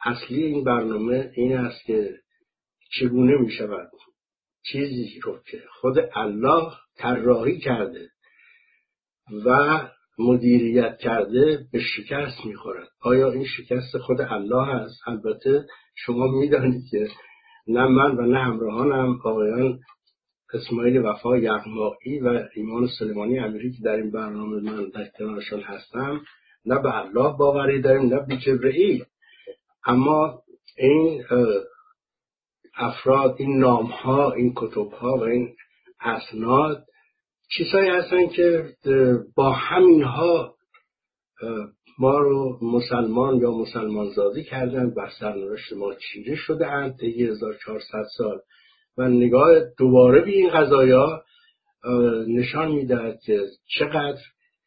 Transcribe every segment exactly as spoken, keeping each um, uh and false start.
اصلی این برنامه این است که چگونه می شود چیزی رو که خود الله طراحی کرده و مدیریت کرده به شکست می‌خورد. آیا این شکست خود الله است؟ البته شما می‌دانید که نه من و نه همراهانم آقایان اسماعیل وفا یغمایی و ایمان سلیمانی امیری که در این برنامه من در کنارشان هستم نه به الله باوری داریم نه به جبرئیل. اما این افراد، این نام‌ها، این کتب‌ها و این اسناد چیزهایی هستن که با همینها ما رو مسلمان یا مسلمان زادی کردن، بر سرنوشت ما چیره شده اند طی هزار و چهارصد سال و نگاه دوباره به این قضایا نشان میدهد که چقدر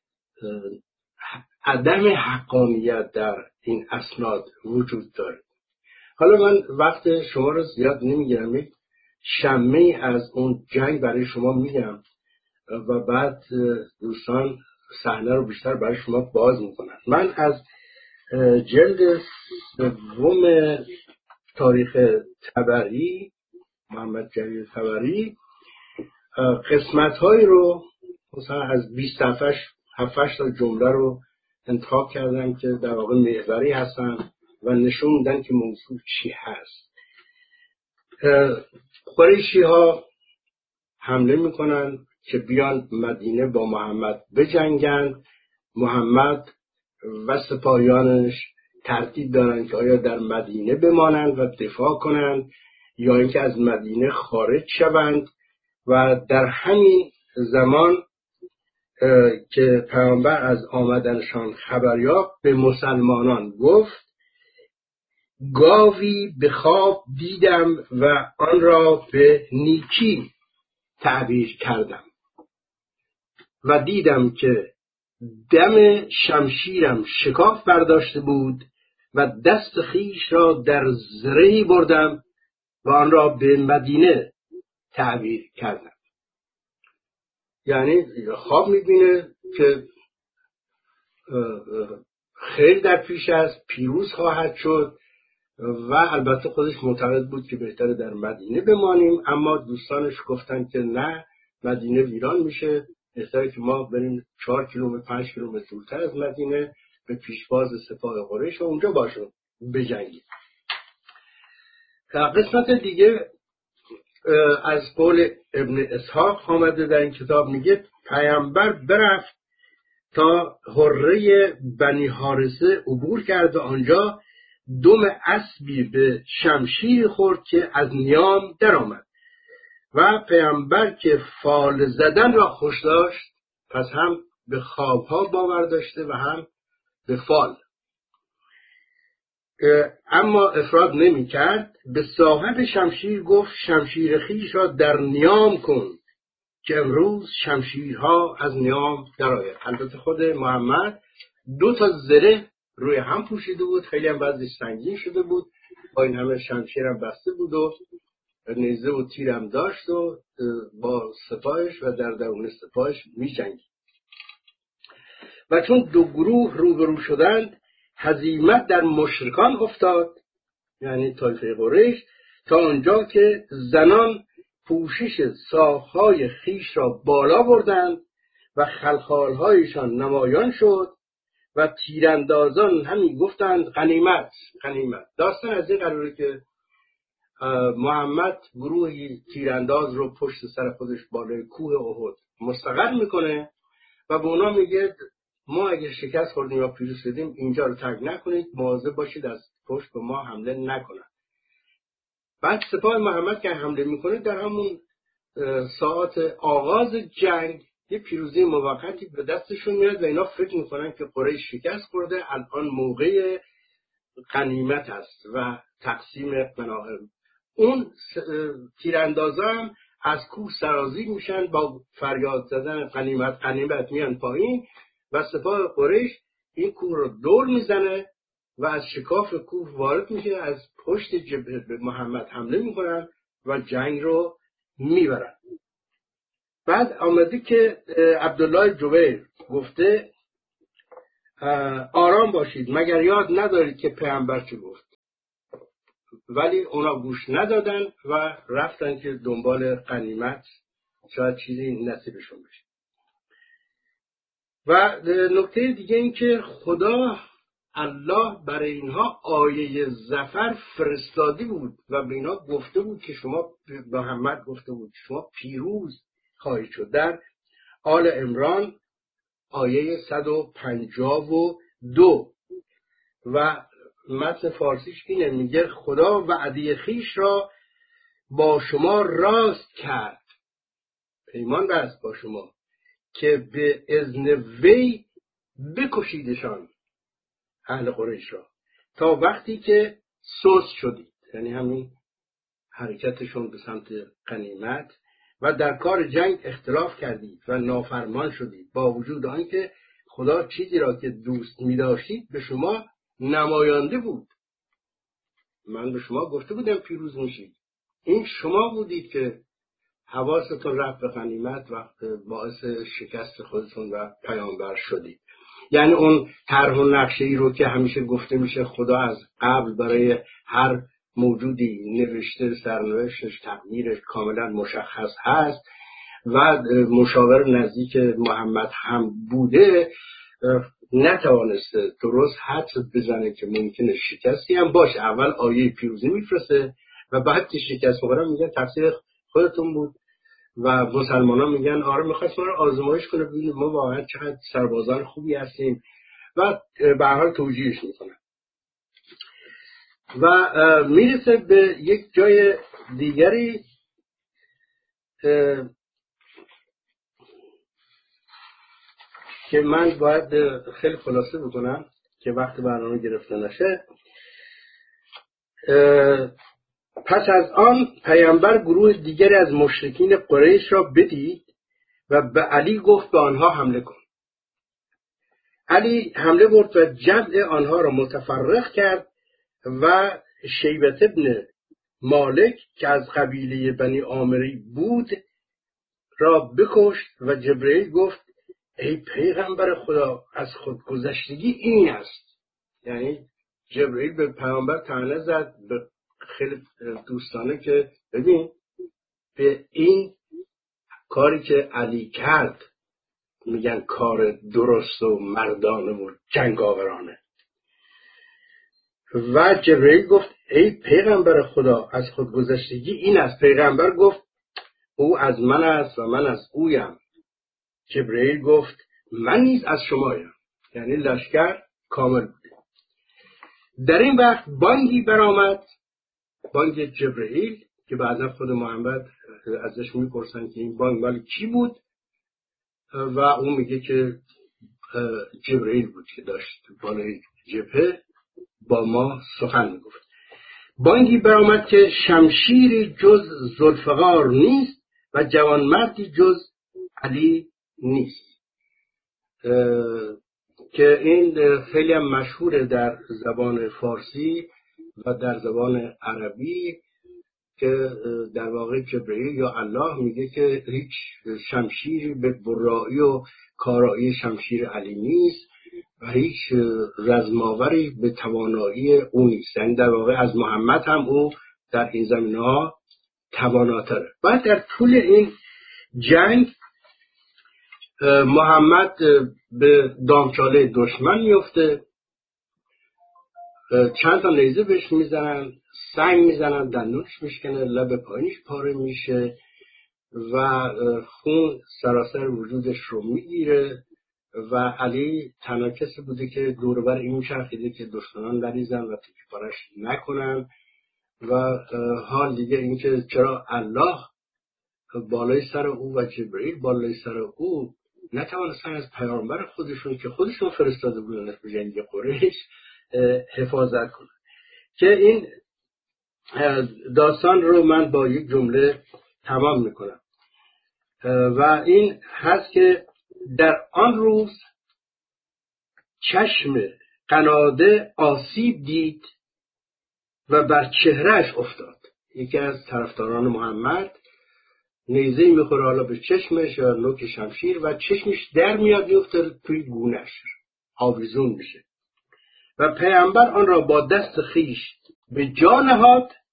عدم حقانیت در این اسناد وجود داره. حالا من وقت شما رو زیاد نمیگیرم، یک شمه از اون جنگ برای شما میگم و بعد دوستان صحنه رو بیشتر برای شما باز میکنن. من از جلد سوم تاریخ طبری، محمد جلیل طبری، قسمت هایی رو مثلا از بیست صفحه هفت تا جمله رو انتخاب کردم که در واقع محوری هستن و نشون میدن که موضوع چی هست. قریشی ها حمله میکنن که بیان مدینه با محمد بجنگن. محمد و سپاهیانش ترتیب دارن که آیا در مدینه بمانند و دفاع کنند یا اینکه از مدینه خارج شوند. و در همین زمان که پیامبر از آمدنشان خبر یافت به مسلمانان گفت گاوی به خواب دیدم و آن را به نیکی تعبیر کردم و دیدم که دم شمشیرم شکاف برداشته بود و دست خیش را در زرهی بردم و آن را به مدینه تعبیر کردم. یعنی خواب میبینه که خیر در پیش است، پیروز خواهد شد و البته خودش معتقد بود که بهتره در مدینه بمانیم، اما دوستانش گفتن که نه، مدینه ویران میشه، بهتره که ما بریم چهار کیلومتر پنج کیلومتر دورتر از مدینه به پیشواز سپاه قریش و اونجا باشون بجنگیم. قسمت دیگه از قول ابن اسحاق آمده در این کتاب، میگه پیامبر برفت تا حره بنی حارثه عبور کرد و آنجا دم اسبی به شمشیر خورد که از نیام در آمد و پیامبر که فال زدن را خوش داشت، پس هم به خوابها باور داشته و هم به فال، اما افراد نمی کرد. به صاحب شمشیر گفت شمشیر خیش را در نیام کن که امروز شمشیرها از نیام در آید. البته خود محمد دو تا زره روی هم پوشیده بود، خیلی هم وزنش سنگین شده بود، با این همه شمشیر هم بسته بود و نیزه و تیر هم داشت و با سپاهش و در درون سپاهش می جنگید. و چون دو گروه روبرو شدند هزیمت در مشرکان افتاد، یعنی طایفه قریش، تا آنجا که زنان پوشش ساقهای خیش را بالا بردند و خلخالهایشان نمایان شد و تیراندازان همی گفتند غنیمت غنیمت. داستان از این قراره که محمد گروهی تیرانداز رو پشت سر خودش بالای کوه احد مستقر میکنه و به اونا میگه ما اگر شکست خوردیم یا پیروز شدیم اینجا رو ترک نکنید، مواظب باشید از پشت به ما حمله نکنن. بعد سپاه محمد که حمله میکنه در همون ساعت آغاز جنگ یه پیروزی موقتی به دستشون میاد و اینا فکر میکنن که قریش شکست خورده، الان موقع غنیمت است و تقسیم غنایم. اون تیراندازا هم از کوه سرازیر میشن، با فریاد زدن غنیمت غنیمت میان پایین و سپاه قریش این کوه رو دور میزنه و از شکاف کوه وارد میشه، از پشت جبهه به محمد حمله میکنن و جنگ رو میبرن. بعد آمده که عبدالله جبیر گفته آرام باشید، مگر یاد ندارید که پیامبر چه گفت؟ ولی اونا گوش ندادن و رفتن که دنبال غنیمت، شاید چیزی نصیبشون بشه. و نکته دیگه این که خدا الله برای اینها آیه ظفر فرستاده بود و به اینها گفته بود که شما، به محمد گفته بود شما پیروز خواهید شد. در آل عمران آیه صد و پنجاه و دو و متن فارسیش اینه، میگه خدا وعده خویش را با شما راست کرد، پیمان بست با شما که به اذن وی بکشیدشان، اهل قریش را، تا وقتی که سست شدید، یعنی همین حرکتشون به سمت غنیمت، و در کار جنگ اختلاف کردید و نافرمان شدید، با وجود آنکه خدا چیزی را که دوست می داشتید به شما نمایانده بود. من به شما گفته بودم پیروز میشید، این شما بودید که حواستون رفت به غنیمت و باعث شکست خودتون و پیامبر شدید. یعنی اون طرح و نقشه ای رو که همیشه گفته میشه خدا از قبل برای هر موجودی نوشته، سرنوشتش، تقدیرش کاملا مشخص هست و مشاور نزدیک محمد هم بوده، نتوانسته درست حدس بزنه که ممکنه شکستی هم باشه. اول آیه پیروزی میفرسته و بعد که شکست میخورن میگن تقصیر خودتون بود و مسلمان ها میگن آره میخواست ما رو آزمایش کنه ببینیم ما واقعا چقدر سربازان خوبی هستیم و به هر حال توجیهش میکنن. و میرسه به یک جای دیگری که من باید خیلی خلاصه بکنم که وقت برنامه گرفته نشه. پس از آن پیامبر گروه دیگری از مشرکین قریش را بدید و به علی گفت به آنها حمله کن. علی حمله برد و جمع آنها را متفرق کرد و شیبت ابن مالک که از قبیله بنی عامری بود را بکشت و جبرئیل گفت ای پیغمبر خدا از خودگذشتگی این است. یعنی جبرئیل به پیامبر طعنه زد به خیلی دوستانه که ببین به این کاری که علی کرد میگن کار درست و مردانه و جنگاورانه. و جبرئیل گفت ای پیغمبر خدا از خودگذشتگی این است. پیغمبر گفت او از من است و من از اویم. جبرئیل گفت من نیز از شمایم. یعنی لشکر کامل بوده. در این وقت بانگی برآمد، بانگ جبرئیل که بعدا خود محمد ازش میپرسن که این بانگ مال کی بود و اون میگه که جبرئیل بود که داشت بالای جبهه با ما سخن میگفت. بانگی برآمد که شمشیری جز ذوالفقار نیست و جوانمردی جز علی نیست، که این خیلی هم مشهوره در زبان فارسی و در زبان عربی که در واقع جبرئیل یا الله میگه که هیچ شمشیری به برایی و کارایی شمشیر علی نیست و هیچ رزماوری به توانایی او نیست. یعنی در واقع از محمد هم او در این زمینه ها تواناتره. بعد در طول این جنگ محمد به دامچاله دشمن میفته، چند تا نیزه بهش میزنن، سنگ میزنن، دندونش میشکنه، لب پایینش پاره میشه و خون سراسر وجودش رو میگیره و علی تنها کسی بوده که دور بر این میچرخیده که دشمنان نریزن و تیکه پارش نکنن. و حال دیگه این که چرا الله بالای سر او و جبرئیل بالای سر او نتوانستن از پیامبر خودشون که خودشون فرستاده بودن به جنگ قریش حفاظت کنن. که این داستان رو من با یک جمله تمام میکنم و این هست که در آن روز چشم قناده آسیب دید و بر چهرهش افتاد. یکی از طرفداران محمد نیزه میخوره حالا به چشمش یا نوک شمشیر و چشمش در میاد میفته توی گونهش، آویزون میشه و پیامبر آن را با دست خیش به جا نهاد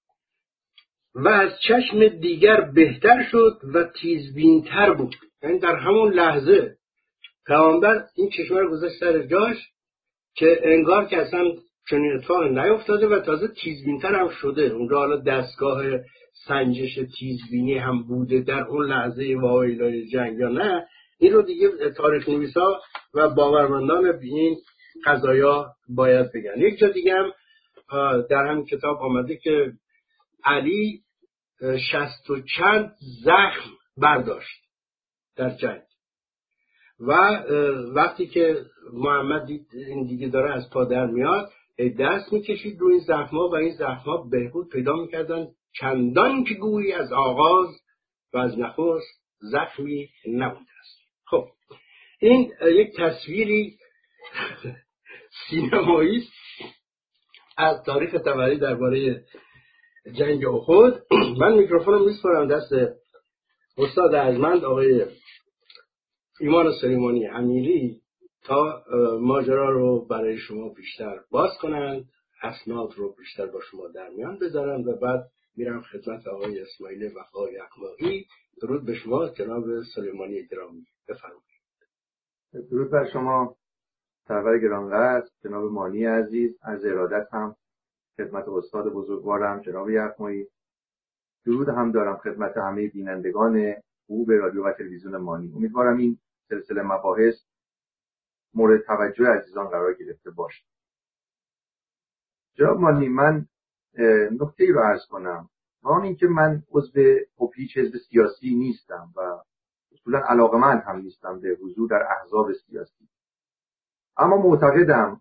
و از چشم دیگر بهتر شد و تیزبین‌تر بود. یعنی در همون لحظه پیامبر این چشمه رو گذاشت سر جاش که انگار که اصلا چنین اتفاقی نیفتاده و تازه تیزبین‌تر هم شده. اونجا حالا دستگاه سنجش تیزبینی هم بوده در اون لحظه واویلای جنگ یا نه، این رو دیگه تاریخ نویسا و باورمندان به این قضایا باید بگن. یک جا دیگه هم در همین کتاب آمده که علی شصت و چند زخم برداشت در جنگ و وقتی که محمد دید این دیگه داره از پا در میاد، دست میکشید روی این زخم‌ها و این زخم‌ها بهبود پیدا میکردن، چندان که گویی از آغاز و از نخست زخمی نبوده است. خب این یک تصویری سینمایی است از تاریخ طبری درباره جنگ احد. من میکروفونم میسپارم دست استاد ارجمند آقای ایمان سلیمانی امیری تا ماجرا رو برای شما بیشتر باز کنند، اسناد رو بیشتر با شما در میان بذارند و بعد میرم خدمت آقای اسماعیل وفا یغمایی. درود به شما جناب سلیمانی گرامی، بفرمایید. درود بر شما سرور گرانقدر جناب مانی عزیز، از ارادت هم خدمت استاد بزرگوارم جناب یغمایی. درود هم دارم خدمت همه بینندگان خوب رادیو و تلویزیون مانی. امیدوارم این سلسله مباحث مورد توجه عزیزان قرار گرفته باشه. جناب مانی، من نکته‌ای رو عرض کنم. آن این که من عضو هیچ حزب سیاسی نیستم و اصولا علاقه‌مند هم نیستم به حضور در احزاب سیاسی، اما معتقدم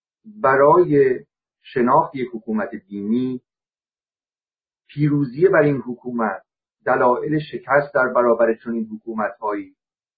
برای شناخت یک حکومت دینی، پیروزی بر این حکومت، دلایل شکست در برابر چنین حکومت‌هایی،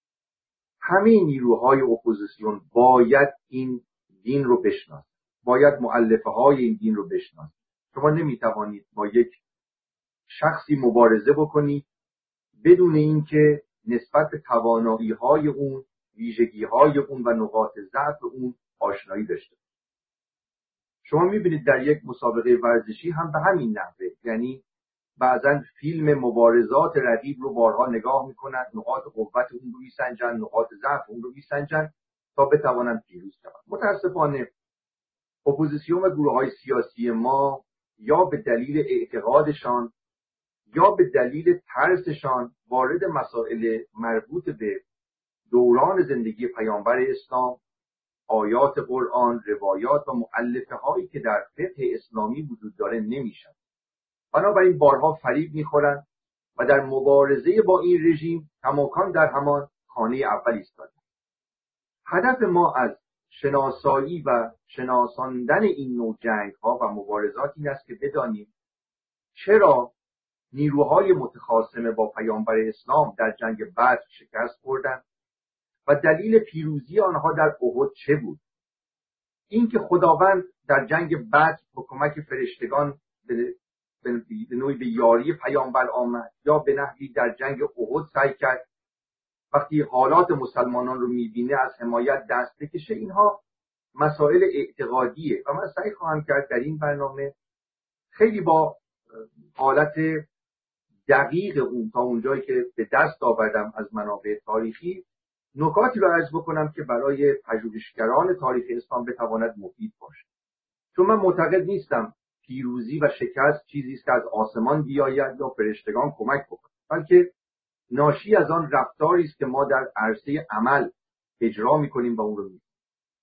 همه نیروهای اپوزیسیون باید این دین رو بشناسند، باید مؤلفه های این دین رو بشناسند. شما نمیتوانید با یک شخصی مبارزه بکنید بدون اینکه نسبت به توانایی های اون، ویژگی های اون و نقاط ضعف اون آشنایی داشته باشید. شما میبینید در یک مسابقه ورزشی هم به همین نحوه، یعنی بعضا فیلم مبارزات رقیب رو بارها نگاه میکنن، نقاط قوت اون رو میسنجن، نقاط ضعف اون رو میسنجن تا بتوانند پیروز شوند. متاسفانه اپوزیسیون و گروه های سیاسی ما یا به دلیل اعتقادشان یا به دلیل ترسشان وارد مسائل مربوط به دوران زندگی پیامبر اسلام، آیات قرآن، روایات و مؤلفه هایی که در فقه اسلامی وجود داره نمیشن. بنابراین بارها فریب میخورند و در مبارزه با این رژیم کماکان در همان خانه اول ایستادند. هدف ما از شناسایی و شناساندن این نوع جنگ ها و مبارزات این است که بدانیم چرا نیروهای متخاصم با پیامبر اسلام در جنگ بدر شکست خوردند و دلیل پیروزی آنها در احد چه بود. اینکه خداوند در جنگ بدر با کمک فرشتگان به به نوعی به یاری پیامبر آمد یا به نحوی در جنگ احد سعی کرد وقتی حالات مسلمانان رو میبینه از حمایت دست بکشه، اینها مسائل اعتقادیه و من سعی خواهم کرد در این برنامه خیلی با حالت دقیق اون تا اونجایی که به دست آوردم از منابع تاریخی نکاتی رو عرض بکنم که برای پژوهشگران تاریخ اسلام بتواند مفید باشه. چون من معتقد نیستم پیروزی و شکست چیزی است که از آسمان بیاید یا فرشتگان کمک بکنند، بلکه ناشی از آن رفتاری است که ما در عرصه عمل اجرا می‌کنیم و اون رو می‌کنیم.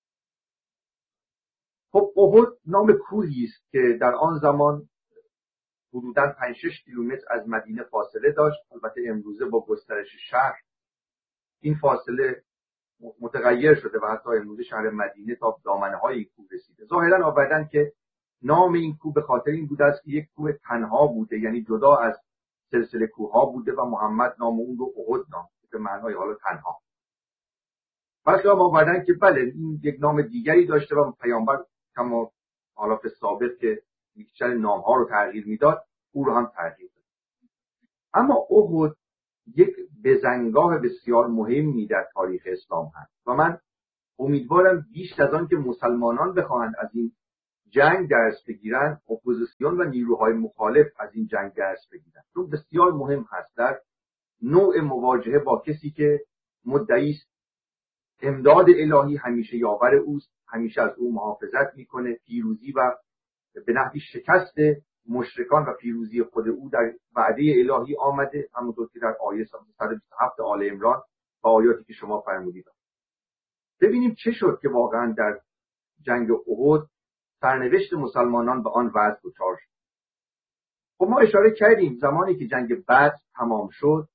خب احد نام کوهی است که در آن زمان حدوداً پنج شش کیلومتر از مدینه فاصله داشت. البته امروزه با گسترش شهر این فاصله متغیر شده و حتی امروزه شهر مدینه تا دامنه‌های این کوه رسیده. ظاهراً آوردن که نام این کوه به خاطر این بوده است که یک کوه تنها بوده، یعنی جدا از سلسله کوه‌ها بوده و محمد نام اون رو احد نام به معنای حالا تنها. پس هم آوردن که بله این یک نام دیگری داشته و پیامبر کما حالا به سابق که بیشتر نام‌ها رو تغییر میداد او رو هم تغییر داد. اما احد یک بزنگاه بسیار مهمی در تاریخ اسلام هست و من امیدوارم بیش از آن که مسلمانان بخواهند از این جنگ درس بگیرن، اپوزیسیون و نیروهای مخالف از این جنگ درس بگیرن، چون بسیار مهم هست در نوع مواجهه با کسی که مدعی است امداد الهی همیشه یاور اوست، همیشه از او محافظت میکنه، پیروزی و به نحوی شکست مشرکان و پیروزی خود او در وعده الهی آمده، همونطور که در آیه صد و بیست و هفت آل عمران و آیاتی که شما فرمودید. ببینیم چه شد که واقعا در جنگ احد سرنوشت مسلمانان به آن وضع دچار شد. خب ما اشاره کردیم زمانی که جنگ بدر تمام شد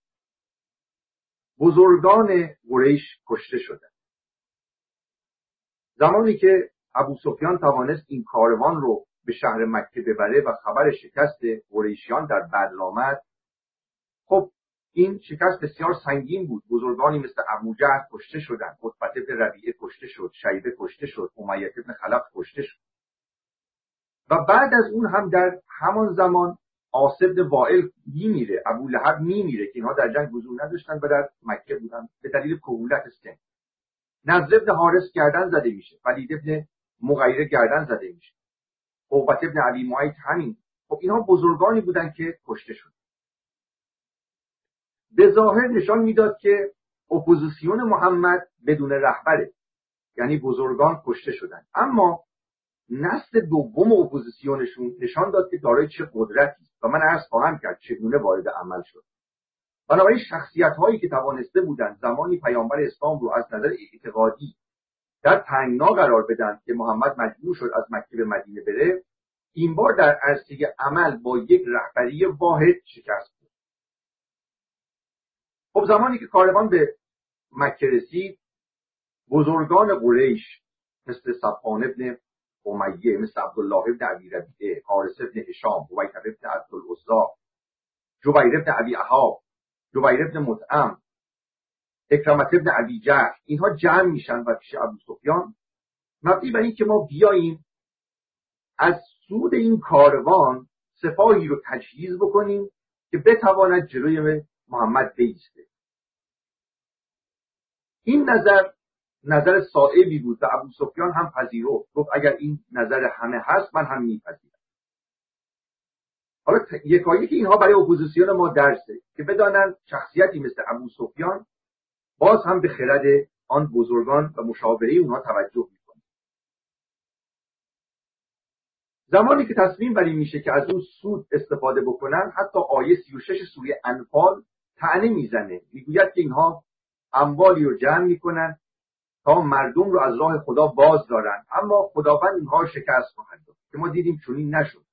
بزرگان قریش کشته شدند. زمانی که ابو سفیان توانست این کاروان رو به شهر مکه ببره و خبر شکست قریشیان در بدر آمد، خب این شکست بسیار سنگین بود. بزرگانی مثل ابوجهل کشته شدند، عتبه بن ربیعه کشته شد، شیبه کشته شد، امیه بن خلف کشته شد و بعد از اون هم در همان زمان عاص بن وائل میمیره، ابو لهب میمیره که اینها در جنگ حضور نداشتن و در مکه بودن به دلیل کهولت سن. نضر بن حارث گردن زده میشه، ولید بن مغیره گردن زده میشه، عقبه بن ابی معیط همین. خب اینها بزرگانی بودن که کشته شدند. به ظاهر نشان میداد که اپوزیسیون محمد بدون رهبره، یعنی بزرگان کشته شدند، اما نسل دوم اپوزیسیونشون نشان داد که دارای چه قدرتی است و من عرض خواهم کرد چگونه وارد عمل شد. بنابراین شخصیت هایی که توانسته بودند زمانی پیامبر اسلام رو از نظر اعتقادی در تنگنا قرار بدن که محمد مجبور شد از مکه به مدینه بره، این بار در عرصه عمل با یک رهبری واحد شکست خورد. خب زمانی که کاروان به مکه رسید بزرگان قریش مثل صفوان ابن امیه، مثل عبدالله ابن ابی ربیعه، حارث ابن هشام، حویتب ابن عبدالعزا، جبیر ابن ابی احاب، جبیر ابن مطعم، اکرمه ابن ابی جهل، اینها جمع میشن و پیش ابو سفیان مبنی بر این که ما بیاییم از سود این کاروان سپاهی رو تجهیز بکنیم که بتواند جلوی محمد بایسته. این نظر نظر صائبی بود و ابو سفیان هم پذیرفت، گفت اگر این نظر همه هست من هم میپذیرم. حالا یکایی که اینها برای اپوزیسیون ما درسه که بدانند شخصیتی مثل ابو سفیان باز هم به خرد آن بزرگان و مشاوره اونها توجه میکنه. زمانی که تصمیم بر این میشه که از اون سود استفاده بکنن، حتی آیه سی و شش سوره انفال طعنه میزنه، میگوید که اینها اموالی رو جمع میکنن تا مردم رو از راه خدا باز دارن، اما خداوند اینها رو شکست خواهد داد، که ما دیدیم چنین نشد.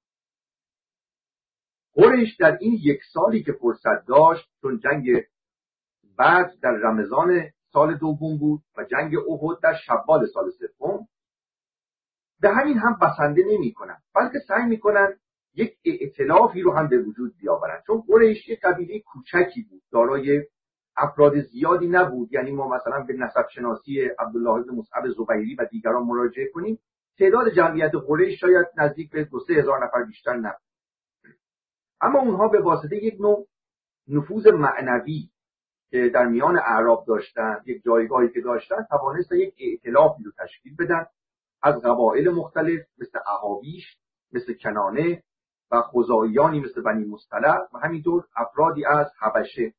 قریش در این یک سالی که فرصت داشت، چون جنگ بدر در رمضان سال دوم بود و جنگ احد در شوال سال سوم، به همین هم بسنده نمی کنن، بلکه سعی می کنن یک ائتلافی رو هم به وجود بیاورن. چون قریش یک قبیله کوچکی بود، دارای افراد زیادی نبود. یعنی ما مثلا به نسب شناسی عبدالله بن مصعب زبیری و دیگران مراجعه کنیم، تعداد جمعیت قریش شاید نزدیک به دو سه هزار نفر بیشتر نبود، اما اونها به واسطه یک نوع نفوذ معنوی که در میان اعراب داشتن، یک جایگاهی که داشتن، توانستن یک ائتلافی رو تشکیل بدن از قبایل مختلف مثل احابیش، مثل کنانه و خزاعیانی مثل بنی مصطلق و همینطور افرادی از حبشه.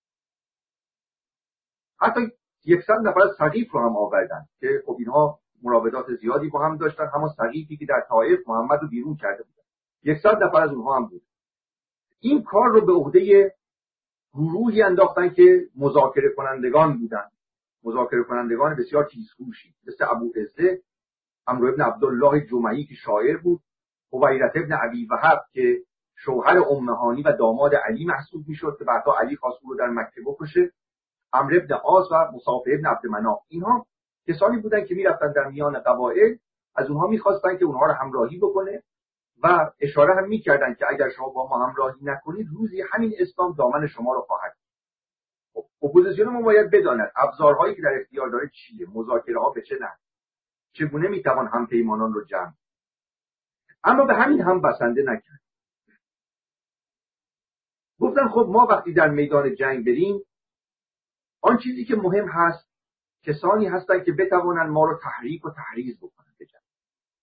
حتی یکصد نفر از ثقیف رو هم آوردن که خب اینها مراودات زیادی با هم داشتن، همون ثقیفی که در طائف محمد رو بیرون کرده بودن. یکصد نفر از اونها هم بود. این کار رو به عهده گروهی انداختن که مذاکره کنندگان بودن، مذاکره کنندگان بسیار تیزهوشی مثل ابو عزه، عمرو ابن عبدالله جمعی که شاعر بود، حویرث ابن ابی وهب که شوهر ام هانی و داماد علی محسوب میشد که بعدا علی خواست او رو در مکه بکشه، عمرو ابن عاص و مصافح ابن عبد مناف. اینها کسانی بودن که میرفتن در میان قبایل، از اونها میخواستن که اونها رو همراهی بکنه و اشاره هم میکردن که اگر شما با ما همراهی نکنید روزی همین اسلام دامن شما رو خواهد. خب اپوزیسیون ما باید بداند ابزارهایی که در اختیار داره چیه، مذاکره ها به چه نحو، چگونه میتوان همپیمانان رو جمع. اما به همین هم بسنده نکرد. گفتن خب ما وقتی در میدان جنگ بریم، آن چیزی که مهم هست کسانی هستن که بتوانن ما رو تحریک و تحریض بکنن به جنگ.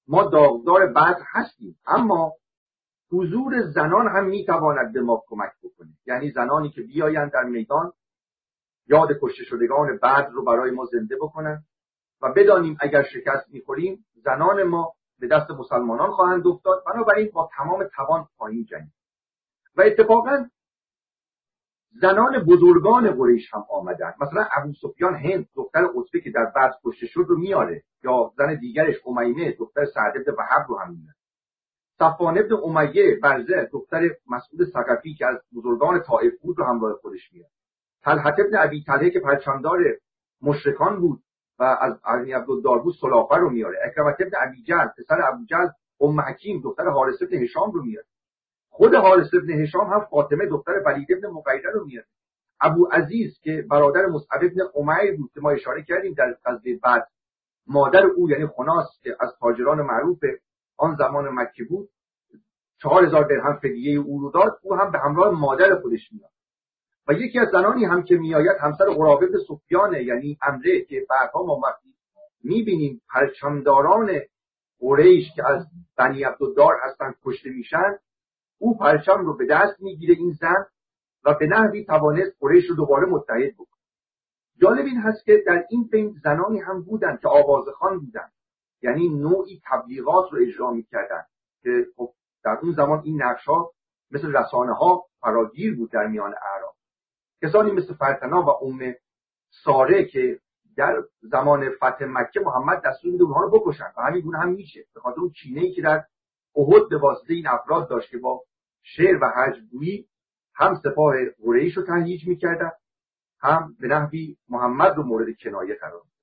ما داغدار بدر هستیم، اما حضور زنان هم میتواند به ما کمک بکنه. یعنی زنانی که بیایند در میدان یاد کشته شدگان بدر رو برای ما زنده بکنن و بدانیم اگر شکست میخوریم زنان ما به دست مسلمانان خواهند افتاد، بنابراین با تمام توان خواهیم جنگید. و اتفاقا زنان بزرگان قریش هم آمدن. مثلا ابو سفیان هند دختر عتبه که در بدر کشته شد رو میاره، یا زن دیگرش امیمه دختر سعد بن وهب رو هم میاره. صفوان بن امیه برزه دختر مسعود ثقفی که از بزرگان طائف بود رو همراه خودش میاره. طلحه بن ابی طلحه که پرچمدار مشرکان بود و از علی عبدالدار بود سلافه رو میاره. اکرمه بن ابی جهل پسر ابو جهل ام حکیم دختر حارث بن هشام رو میاره. خود حارث بن هشام هم فاطمه دختر ولید بن مغیره رو میاره. ابو عزیز که برادر مصعب بن عمیر بود که ما اشاره کردیم در غزوه بدر، مادر او یعنی خناس که از تاجران معروف آن زمان مکه بود، چهار هزار درهم فدیه او رو داد، او هم به همراه مادر خودش میاد. و یکی از زنانی هم که میآید همسر قرابه بن سفیانه، یعنی امره، که بعدها ما وقتی میبینیم پرچمداران قریش که از بنی عبدالدار هستن کشته میشن، او پرچم رو به دست میگیره این زن و به نحوی توانست قریش رو دوباره متحد بکنه. جالب این هست که در این بین زنانی هم بودن که آوازخوان بودن، یعنی نوعی تبلیغات رو اجرا میکردن که خب در اون زمان این نقش‌ها مثل رسانه ها فراگیر بود در میان اعراب. کسانی مثل فرتنا و ام ساره که در زمان فتح مکه محمد دستور میده اونها رو بکشن و همین گونه هم میشه، به خاطر اون کینه‌ای که در احد به واسطه این افراد داشت که با شعر و هجوگویی هم سپاه قریش رو تهییج میکردن، هم به نحوی محمد رو مورد کنایه قرار میدادن.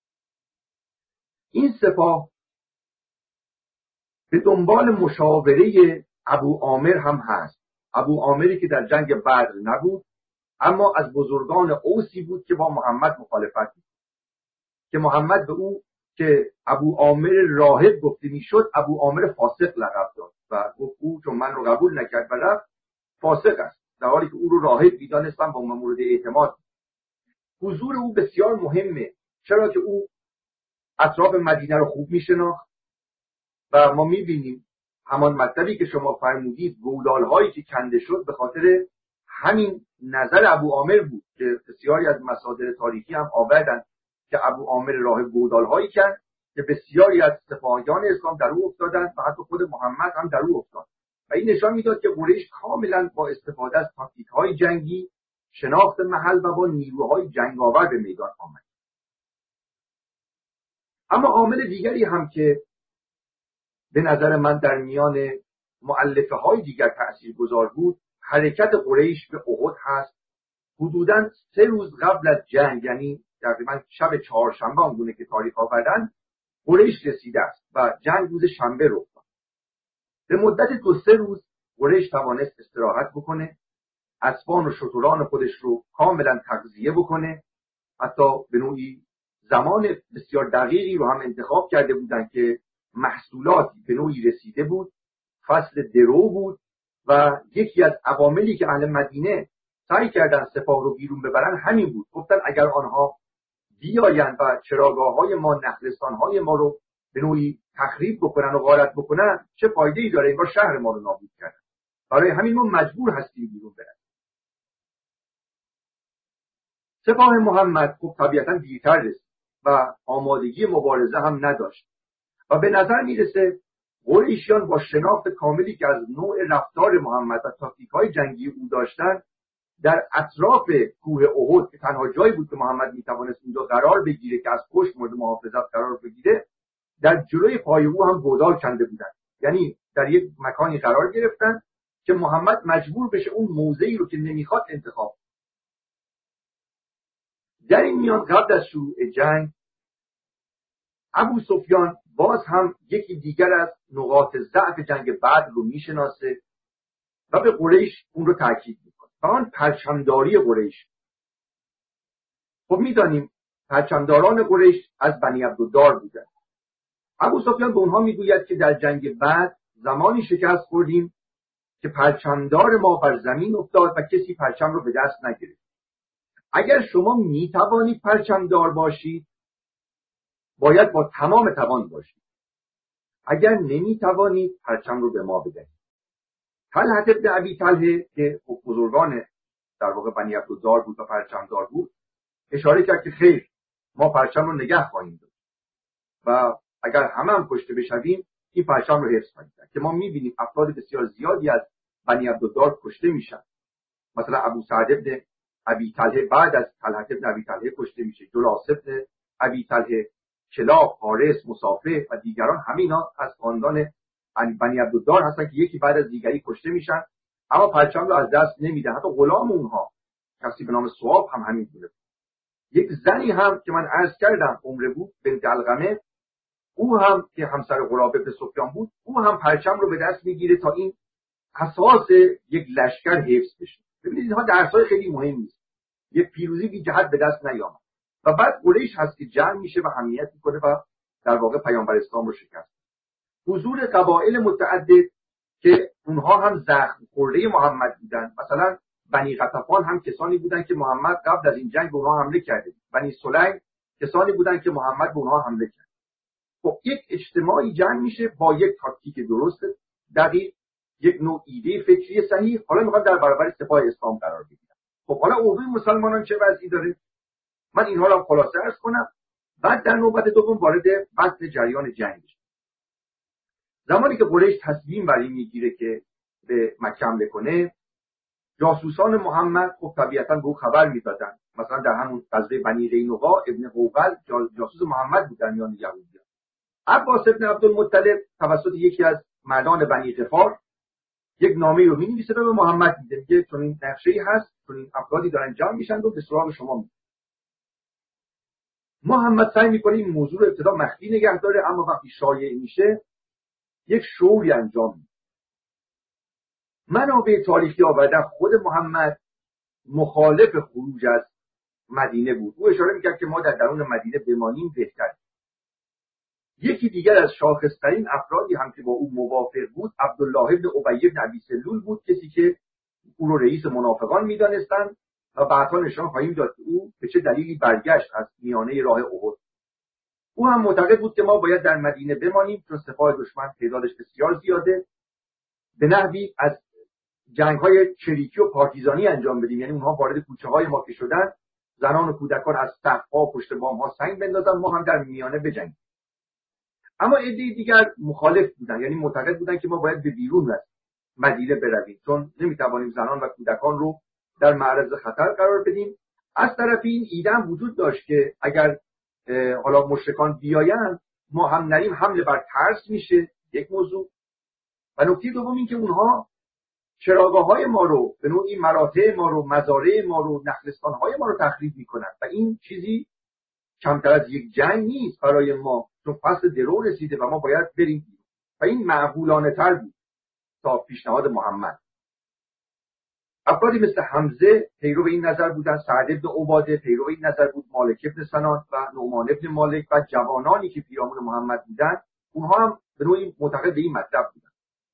این سپاه به دنبال مشاوره ابو عامر هم هست. ابو عامری که در جنگ بدر نبود اما از بزرگان اوسی بود که با محمد مخالفت بود، که محمد به او که ابو عامر راهب گفته میشد ابو عامر فاسق لقب داد و گفت او چون من رو قبول نکرد و رفت فاسق است، در حالی که او رو راهب می‌دانستن با مورد اعتماد. حضور او بسیار مهمه، چرا که او اطراف مدینه رو خوب میشناخت و ما میبینیم همان مطلبی که شما فرمودید گودال‌هایی که کنده شد به خاطر همین نظر ابو عامر بود که بسیاری از مصادر تاریخی هم آوردن که ابو عامر راه گودال‌هایی کند که بسیاری از سپاهیان اسلام در او افتادند و حتی خود محمد هم در او افتاد و این نشان میداد که قریش کاملا با استفاده از تاکتیک‌های جنگی، شناخت محل و با نیروهای جنگاور به میدان آمد. اما عامل دیگری هم که به نظر من در میان مؤلفه های دیگر تأثیرگذار بود، حرکت قریش به احد هست. حدوداً سه روز قبل از جنگ، یعنی تقریباً شب چهارشنبه اونگونه که تاریخ آوردن، قریش رسیده است و جنگ روز شنبه رخ داد. به مدت دو سه روز قریش توانست استراحت بکنه، اسبان و شتران خودش رو کاملا تغذیه بکنه، حتی به نوعی زمان بسیار دقیقی رو هم انتخاب کرده بودن که محصولاتی به نوعی رسیده بود، فصل درو بود و یکی از عواملی که اهل مدینه سعی کردن سپاه رو بیرون ببرن همین بود. گفتن اگر آنها بیاین و چراگاه‌های ما، نخلستان‌های ما رو به نوعی تخریب بکنن و غارت بکنن چه فایده‌ای داره، این بار شهر ما رو نابود کردن، برای همین ما مجبور هستیم بیرون بریم. سپاه محمد خب طبیعتاً دیرتر رسید و آمادگی مبارزه هم نداشت و به نظر میرسه قریشیان با شناخت کاملی که از نوع رفتار محمد و تاکتیک‌های جنگی او داشتن، در اطراف کوه احد که تنها جایی بود که محمد میتوانست اونجا قرار بگیره که از پشت مورد محافظت قرار بگیره، در جلوی پای او هم گودال کنده بودن، یعنی در یک مکانی قرار گرفتن که محمد مجبور بشه اون موضعی رو که نمیخواد انتخاب. در این میان قبل از شروع جنگ ابو سفیان باز هم یکی دیگر از نقاط ضعف جنگ بدر رو میشناسه و به قریش اون رو تاکید میکنه و آن پرچمداری قریش. خب میدانیم پرچمداران قریش از بنی عبدالدار بودن. ابو سفیان به اونها میگوید که در جنگ بدر زمانی شکست خوردیم که پرچمدار ما بر زمین افتاد و کسی پرچم رو به دست نگرفت. اگر شما میتوانید پرچمدار باشید باید با تمام توان باشید. اگر نمیتوانید پرچم رو به ما بدهید. طلحه بن ابی طلحه که بزرگان در واقع بنی عبدالدار بود و پرچم دار بود اشاره کرد که خیر، ما پرچم رو نگه خواهیم داشت و اگر همه هم کشته بشویم این پرچم رو حفظ خواهیم کرد. که ما میبینیم افراد بسیار زیادی از بنی عبدالدار کشته میشن. مثلا ابو سعد بن ابی طلحه بعد از طلحه بن ابی طلحه کشته میشه، جلاس بن ابی طلحه، کلاب، حارث، مصافح و دیگران، همه اینا از خاندان بنی عبدالدار هستن که یکی بعد از دیگری کشته میشن اما پرچم رو از دست نمیدن. حتی غلام اونها کسی به نام سواب هم همین بوده. یک زنی هم که من عرض کردم عمره بود بنت علقمه، او هم که همسر قرابه بن سفیان بود، او هم پرچم رو به دست میگیره تا این اساس یک لشکر حفظ بشه. ببینید اینها درس‌های خیلی مهمی است. یک پیروزی بی جهت به دست نیامد و بعد قریش هست که جمع میشه و حمیت میکنه و در واقع پیامبر اسلام رو شکست. حضور قبایل متعدد که اونها هم زخم خورده محمد بودن، مثلا بنی غطفان هم کسانی بودن که محمد قبل از این جنگ به اونها حمله کرده. بنی سلیم کسانی بودن که محمد به اونها حمله کرد. خب یک اجتماعی جمع میشه با یک تاکتیک درست، دقیق، یک نوع ایده فکری صحیح، حالا میخواد در برابر سپاه اسلام قرار بگیرن. خب حالا عرضه مسلمانان چه وضعی داره؟ من اینها را خلاصه عرض کنم، بعد در نوبت دوم وارد بحث جریان جنگ بشم. زمانی که قریش تصمیم بر این میگیره که به مکه حمله کنه، جاسوسان محمد خب طبیعتاً به او خبر میدادن. مثلا در همون غزوه بنی قینقاع ابن قوقل جاسوس محمد بود در میان یهودیان. عباس ابن عبدالمطلب توسط یکی از مردان بنی غفار یک نامه رو می‌نویسه به محمد، میده که چون این نقشه‌ای هست، چون این افرادی دارن جمع میشن و به سراغ شما میاد. محمد سعی میکنه این موضوع رو ابتدا مخفی نگه داره، اما وقتی شایع میشه یک شوری انجام میده. منابع تاریخی آوردن خود محمد مخالف خروج از مدینه بود. او اشاره میکرد که ما در درون مدینه بمانیم بهتر. یکی دیگر از شاخص‌ترین افرادی هم که با او موافق بود عبدالله بن ابی بن ابی سلول بود، کسی که او رو رئیس منافقان میدانستند و بعدها نشان خواهیم داد که او به چه دلیلی برگشت از میانه راه احد. او هم معتقد بود که ما باید در مدینه بمانیم چون سپاه دشمن تعدادش بسیار زیاده، به نحوی از جنگ‌های چریکی و پارتیزانی انجام بدیم، یعنی اونها وارد کوچه‌های ما که شدن زنان و کودکان از سقف‌ها و پشت بام‌ها سنگ بندازن، ما هم در میانه بجنگیم. اما عده دیگر مخالف بودن، یعنی معتقد بودن که ما باید به بیرون از مدینه برویم چون نمیتوانیم زنان و کودکان رو در معرض خطر قرار بدیم. از طرفی این ایده هم وجود داشت که اگر حالا مشرکان بیایند ما هم نریم حمله بر ترس میشه، یک موضوع. و نکته دوم این که اونها چراگاه‌های ما رو به نوعی مراتع ما رو، مزارع ما رو، نخلستان‌های ما رو تخریب میکنن و این چیزی کمتر از یک جنگ نیست برای ما چون فصل درو رسیده و ما باید بریم و این معقولانه تر بود تا پیشنهاد محمد. افرادی مثل حمزه پیرو این نظر بودن، سعد بن عباده پیرو این نظر بود، مالک بن سنان و نعمان بن مالک و جوانانی که پیرامون محمد بودن اونها هم به نوعی معتقد به این مطلب بودن.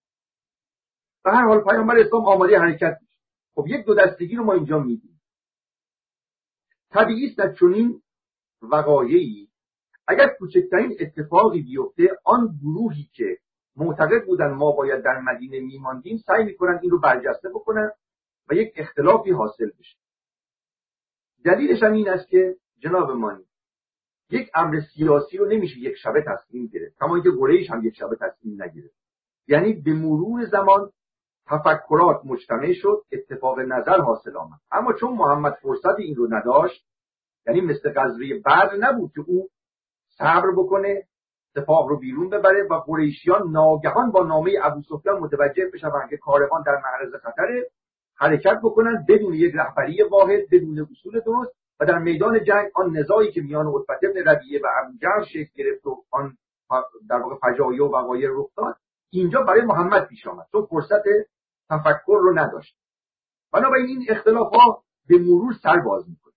به هر حال پیامبر اسلام آماده حرکت میشه. خب یک دو دستگی رو ما اینجا می‌بینیم. طبیعی است در چنین وقایعی اگر کوچکترین اتفاقی بیفته آن گروهی که معتقد بودن ما باید در مدینه میماندیم سعی میکنن این رو برجسته بکنن و یک اختلافی حاصل بشه. دلیلش هم این است که جناب مانی یک امر سیاسی رو نمیشه یک شبه تصمیم گرفت، کما اینکه قریش هم یک شبه تصمیم نگرفت. یعنی به مرور زمان تفکرات مجتمع شد، اتفاق نظر حاصل آمد. اما چون محمد فرصت این رو نداشت، یعنی مثل غزوه بدر نبود که او صبر بکنه سپاه رو بیرون ببره و قریشیان ناگهان با نامه ابوسفیان متوجه بشن که کاروان در معرض خطره، حرکت بکنن بدون یک رهبری واحد، بدون اصول درست و در میدان جنگ آن نزاعی که میان عتبه بن ربیعه و ابوجهل شکل گرفت و آن در واقع فجایع و وقایع رخ داد اینجا برای محمد پیش آمد چون فرصت تفکر رو نداشت. بنابراین این اختلافات به مرور سر باز میکنه.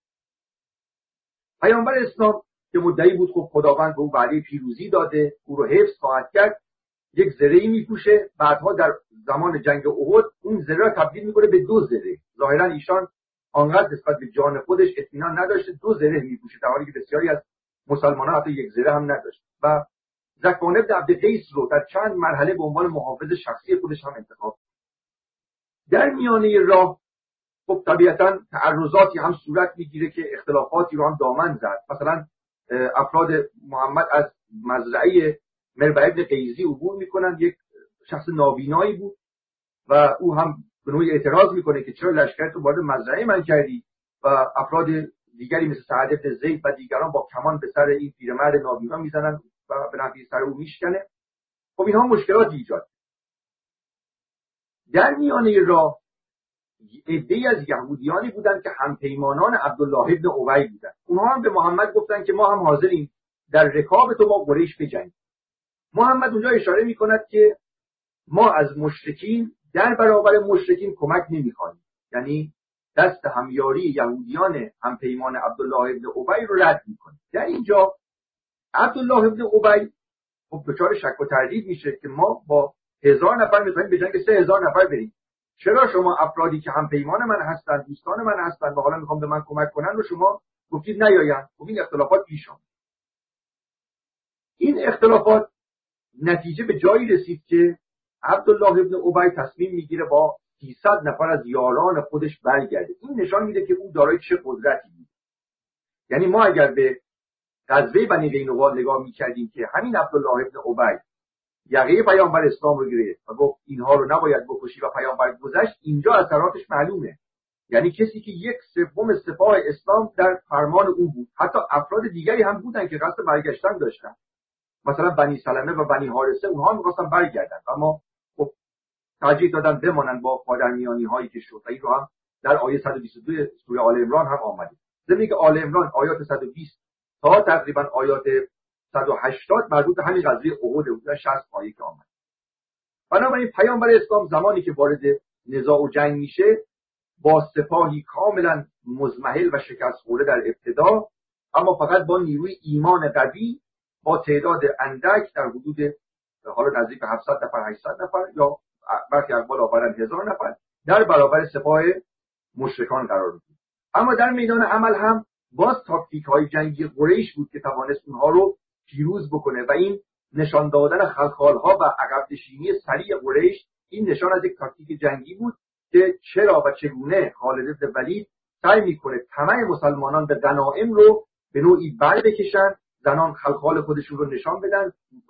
پیامبر اسلام که مدعی بود خب خداوند به او وعده پیروزی داده، او رو حفظ خواهد کرد، یک زره‌ای میپوشه، بعدها در زمان جنگ احد اون زره را تبدیل میکنه به دو زره. ظاهرا ایشان آنقدر نسبت به جان خودش اطمینان نداشته، دو زره میپوشه در حالی که بسیاری از مسلمانان حتی یک زره هم نداشت و زکوان ابن عبد قیس رو در چند مرحله به عنوان محافظ شخصی خودش هم انتخاب. در میانه راه خب طبیعتا تعرضاتی هم صورت میگیره که اختلافاتی رو هم دامن زد. مثلا افراد محمد از مزرعه مربع ابن قیزی عبور میکنن، یک شخص نابینایی بود و او هم به نوعی اعتراض میکنه که چرا لشکرت رو وارد مزرعه من کردی، و افراد دیگری مثل سعد ابن زید و دیگران با کمان به سر این پیرمرد نابینا میزنن و به نفع سر او میشکنه. خب اینها مشکلاتی ایجاد. در میانه راه عده‌ای از یهودیانی بودند که همپیمانان عبدالله ابن ابی بودند. اونها هم به محمد گفتند که ما هم حاضریم در رکاب تو با قریش بجنگیم. محمد اونجا اشاره میکند که ما از مشرکین در برابر مشرکین کمک نمیخوایم، یعنی دست همیاری یهودیان همپیمان عبدالله ابن ابی رو رد میکنه. در اینجا عبدالله ابن ابی خب دچار شک و تردید میشه که ما با هزار نفر میخوایم به جنگ سه هزار نفر بریم، چرا شما افرادی که همپیمان من هستند، دوستان من هستند و حالا میخوام به من کمک کنن رو شما گفتید نیاین؟ خب این اختلافات پیش آمد. این اختلافات نتیجه به جایی رسید که عبدالله ابن ابی تصمیم میگیره با سیصد نفر از یاران خودش برگرده. این نشان میده که او دارای چه قدرتی بود. یعنی ما اگر به غزوه بنی قینقاع نگاه میکردیم که همین عبدالله ابن ابی یقه پیامبر اسلام رو گرفت و گفت اینها رو نباید بکشی و پیامبر گذشت، اینجا اثراتش معلومه. یعنی کسی که یک سوم سپاه اسلام در فرمان او بود. حتی افراد دیگری هم بودن که قصد برگشتن داشتن، مثلا بنی سلمه و بنی حارثه، اونها می‌خواستن برگردن اما خب ترجیح دادن بمانن با پادرمیانی هایی که شد. این رو هم در آیه صد و بیست و دو سوره آل عمران هم آمده. زمینی که آل عمران آیات صد و بیست تا تقریبا آیات صد و هشتاد مربوط به همین قضیه احد بود، شصت آیه که آمد. بنابراین پیامبر اسلام زمانی که وارد نزاع و جنگ میشه با سپاهی کاملا مزمحل و شکست خورده در ابتدا، اما فقط با نیروی ایمان قوی با تعداد اندک در حدود حالا نزدیک به هفتصد نفر هشتصد نفر یا برخی اقوال آورن هزار نفر در برابر سپاه مشرکان قرار گرفت. اما در میدان عمل هم باز تاکتیک های جنگی قریش بود که توانست اونها رو پیروز بکنه و این نشان دادن خلخال ها و عقب نشینی سریع قریش این نشان از یک تاکتیک جنگی بود که چرا و چگونه خالد بن ولید سعی میکنه طمع مسلمانان به غنایم رو به نوعی بر بکشن، زنان خلخال خودشون رو نشان بدن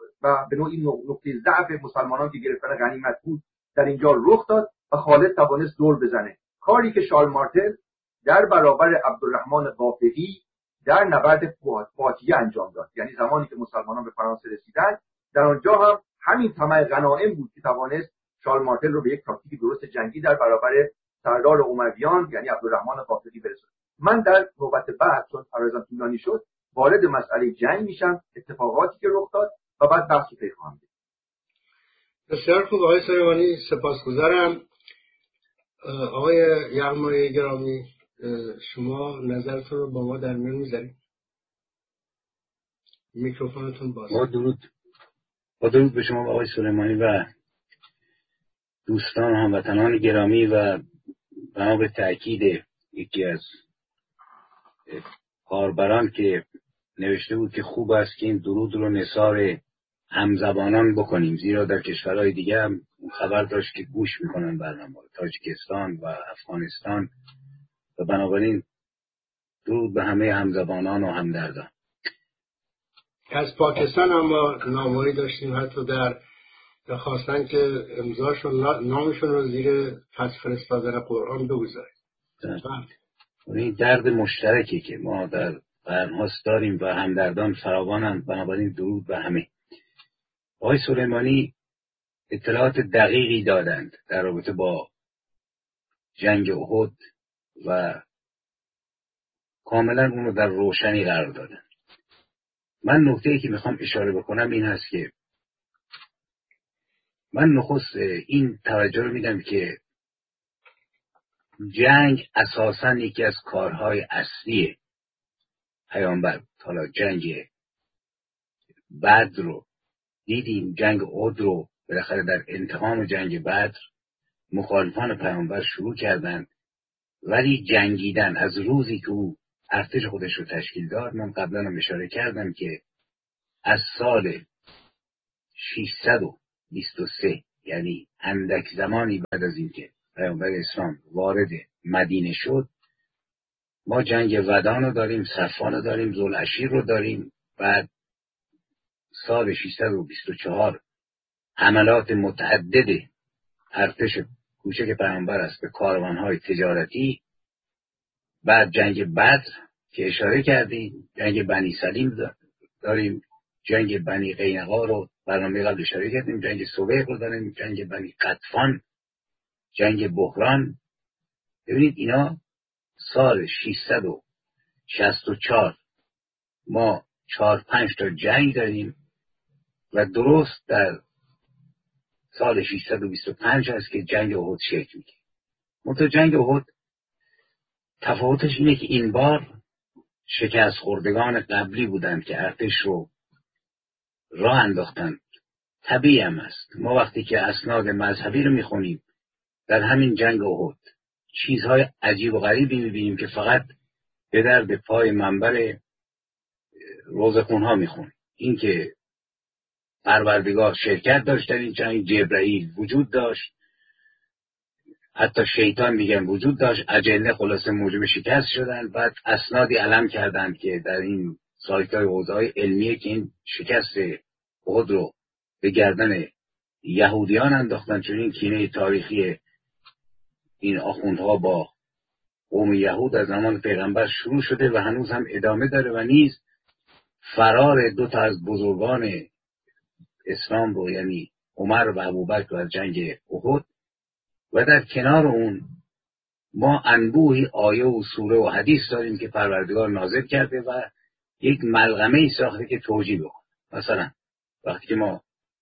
و به نوعی نقطه ضعف مسلمانان که گرفتن غنیمت بود در اینجا رخ داد و خالد توانست دور بزنه. کاری که شارل مارتل در برابر عبدالرحمن قافقی در نبرد فاتحیه انجام داد. یعنی زمانی که مسلمانان به فرانسه رسیدن در آنجا هم همین طمع غنایم بود که توانست شارل مارتل رو به یک تاکتیک درست جنگی در برابر سردار امویان یعنی عبدالرحمن قافقی برسونه. من در نوبت بعد چون عرضم طولانی شد وارد مسئله جنگ میشم، اتفاقاتی که رخ داد و بعد بحث رو پیخواهم دید. بسیار خوب آقای سلیمانی، سپاسگزارم. آقای یغمای گرامی، شما نظرتون رو با ما در میون میذارید؟ میکروفونتون باز. با درود با درود به شما آقای سلیمانی و دوستان هموطنان گرامی و بنا به تأکید یکی از کاربران که نوشته بود که خوب است که این درود رو نثار همزبانان بکنیم، زیرا در کشورهای دیگه هم خبر داشت که گوش میکنن برنامه تاجیکستان و افغانستان و بنابراین درود به همه همزبانان و همدردان. از پاکستان هم ما نامه‌ای داشتیم حتی در خواستن که امضاشون نامشون رو زیر پس فرستادن قرآن بگذارید. این درد مشترکی که ما در قرن‌هاست داریم و همدردان فراوانند، بنابراین درود به همه. آقای سلیمانی اطلاعات دقیقی دادند در رابطه با جنگ احد و کاملا اونو در روشنی قرار دادن. من نکته‌ای که میخوام اشاره بکنم این هست که من نخست این توجه رو میدم که جنگ اساساً یکی از کارهای اصلی پیامبر. حالا جنگ بدر رو دیدیم، جنگ احد رو بالاخره در انتقام جنگ بدر مخالفان پیامبر شروع کردند، ولی جنگیدن از روزی که او ارتش خودش رو تشکیل داد، من قبلا هم اشاره کردم که از سال ششصد و بیست و سه، یعنی اندک زمانی بعد از اینکه پیامبر اسلام وارد مدینه شد، ما جنگ ودان رو داریم، صفوان رو داریم، ذوالعشیر رو داریم. بعد سال ششصد و بیست و چهار حملات متعدد ارتش کوچک پیامبر است به کاروانهای تجارتی. بعد جنگ بدر که اشاره کردیم، جنگ بنی سلیم داریم، جنگ بنی قینقا رو برنامه قبل اشاره کردیم، جنگ سویق رو داریم، جنگ بنی قطفان، جنگ بحران. ببینید اینا سال ششصد و شصت و چهار ما چهار پنج تا جنگ داریم و درست در سال ششصد و بیست و پنج هست که جنگ احد شکل میگیره. منتها جنگ احد تفاوتش اینه که این بار شکست خوردگان قبلی بودند که ارتش رو راه انداختند. طبیعی هم است. ما وقتی که اسناد مذهبی رو میخونیم در همین جنگ احد چیزهای عجیب و غریبی میبینیم که فقط به درد پای منبر روزخونها میخونیم. این که پروردگار شرکت داشت در این جنگ، جبرئیل وجود داشت، حتی شیطان میگن وجود داشت، اجنه خلاصه موجب شکست شدن. بعد اسنادی علم کردند که در این سایت‌های حوزه‌های علمیه که این شکست احد رو به گردن یهودیان انداختن، چون این کینه تاریخی این آخوندها با قوم یهود از زمان پیغمبر شروع شده و هنوز هم ادامه داره و نیز فرار دو تا از بزرگان اسلام رو، یعنی عمر و ابوبکر از جنگ احد، و در کنار اون ما انبوهی آیه و سوره و حدیث داریم که پروردگار نازل کرده و یک ملغمه ای ساخته که توجیه بکنه. مثلا وقتی که ما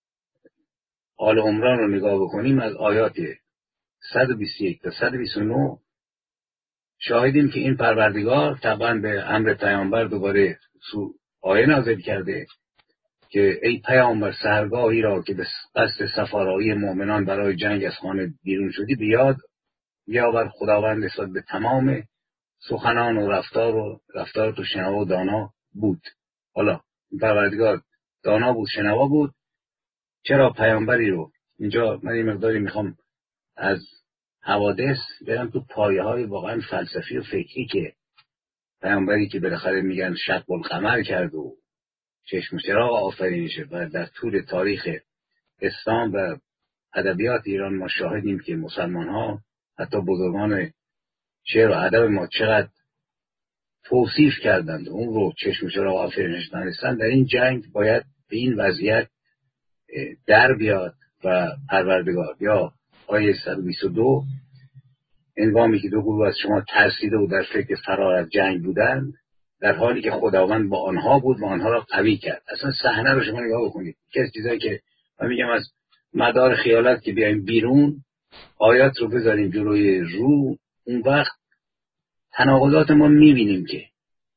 آل عمران رو نگاه بکنیم از آیات صد و بیست و یک تا صد و بیست و نه شاهدیم که این پروردگار طبعا به امر پیامبر دوباره آیه نازل کرده که ای پیامبر سحرگاهی را که به قصد سفارایی مؤمنان برای جنگ از خانه بیرون شدی بیاد بیاور خداوند نسبت به تمام سخنان و رفتار و رفتار تو شنوا و دانا بود. حالا این پروردگار دانا بود، شنوا بود. چرا پیامبری رو اینجا من این مقداری میخوام از حوادث برم تو پایه های واقعا فلسفی و فکری که پیامبری که بالاخره میگن شق القمر کرد و چشم و چراغ آفرینشه و در طول تاریخ اسلام و ادبیات ایران ما شاهدیم که مسلمان ها حتی بزرگان شعر و ادب ما چقدر توصیف کردند اون رو چشم و چراغ آفرینش دانستن. در این جنگ باید به این وضعیت در بیاد و پروردگار یا آیه صد و بیست و دو هنگامی که دو گروه از شما ترسیده و در فکر فرار از جنگ بودند در حالی که خداوند با آنها بود و آنها را قوی کرد. اصلا صحنه رو شما نگاه بکنید. یکی از چیزایی که من میگم از مدار خیالت که بیایم بیرون آیات رو بذاریم جلوی رو، اون وقت تناقضات ما میبینیم که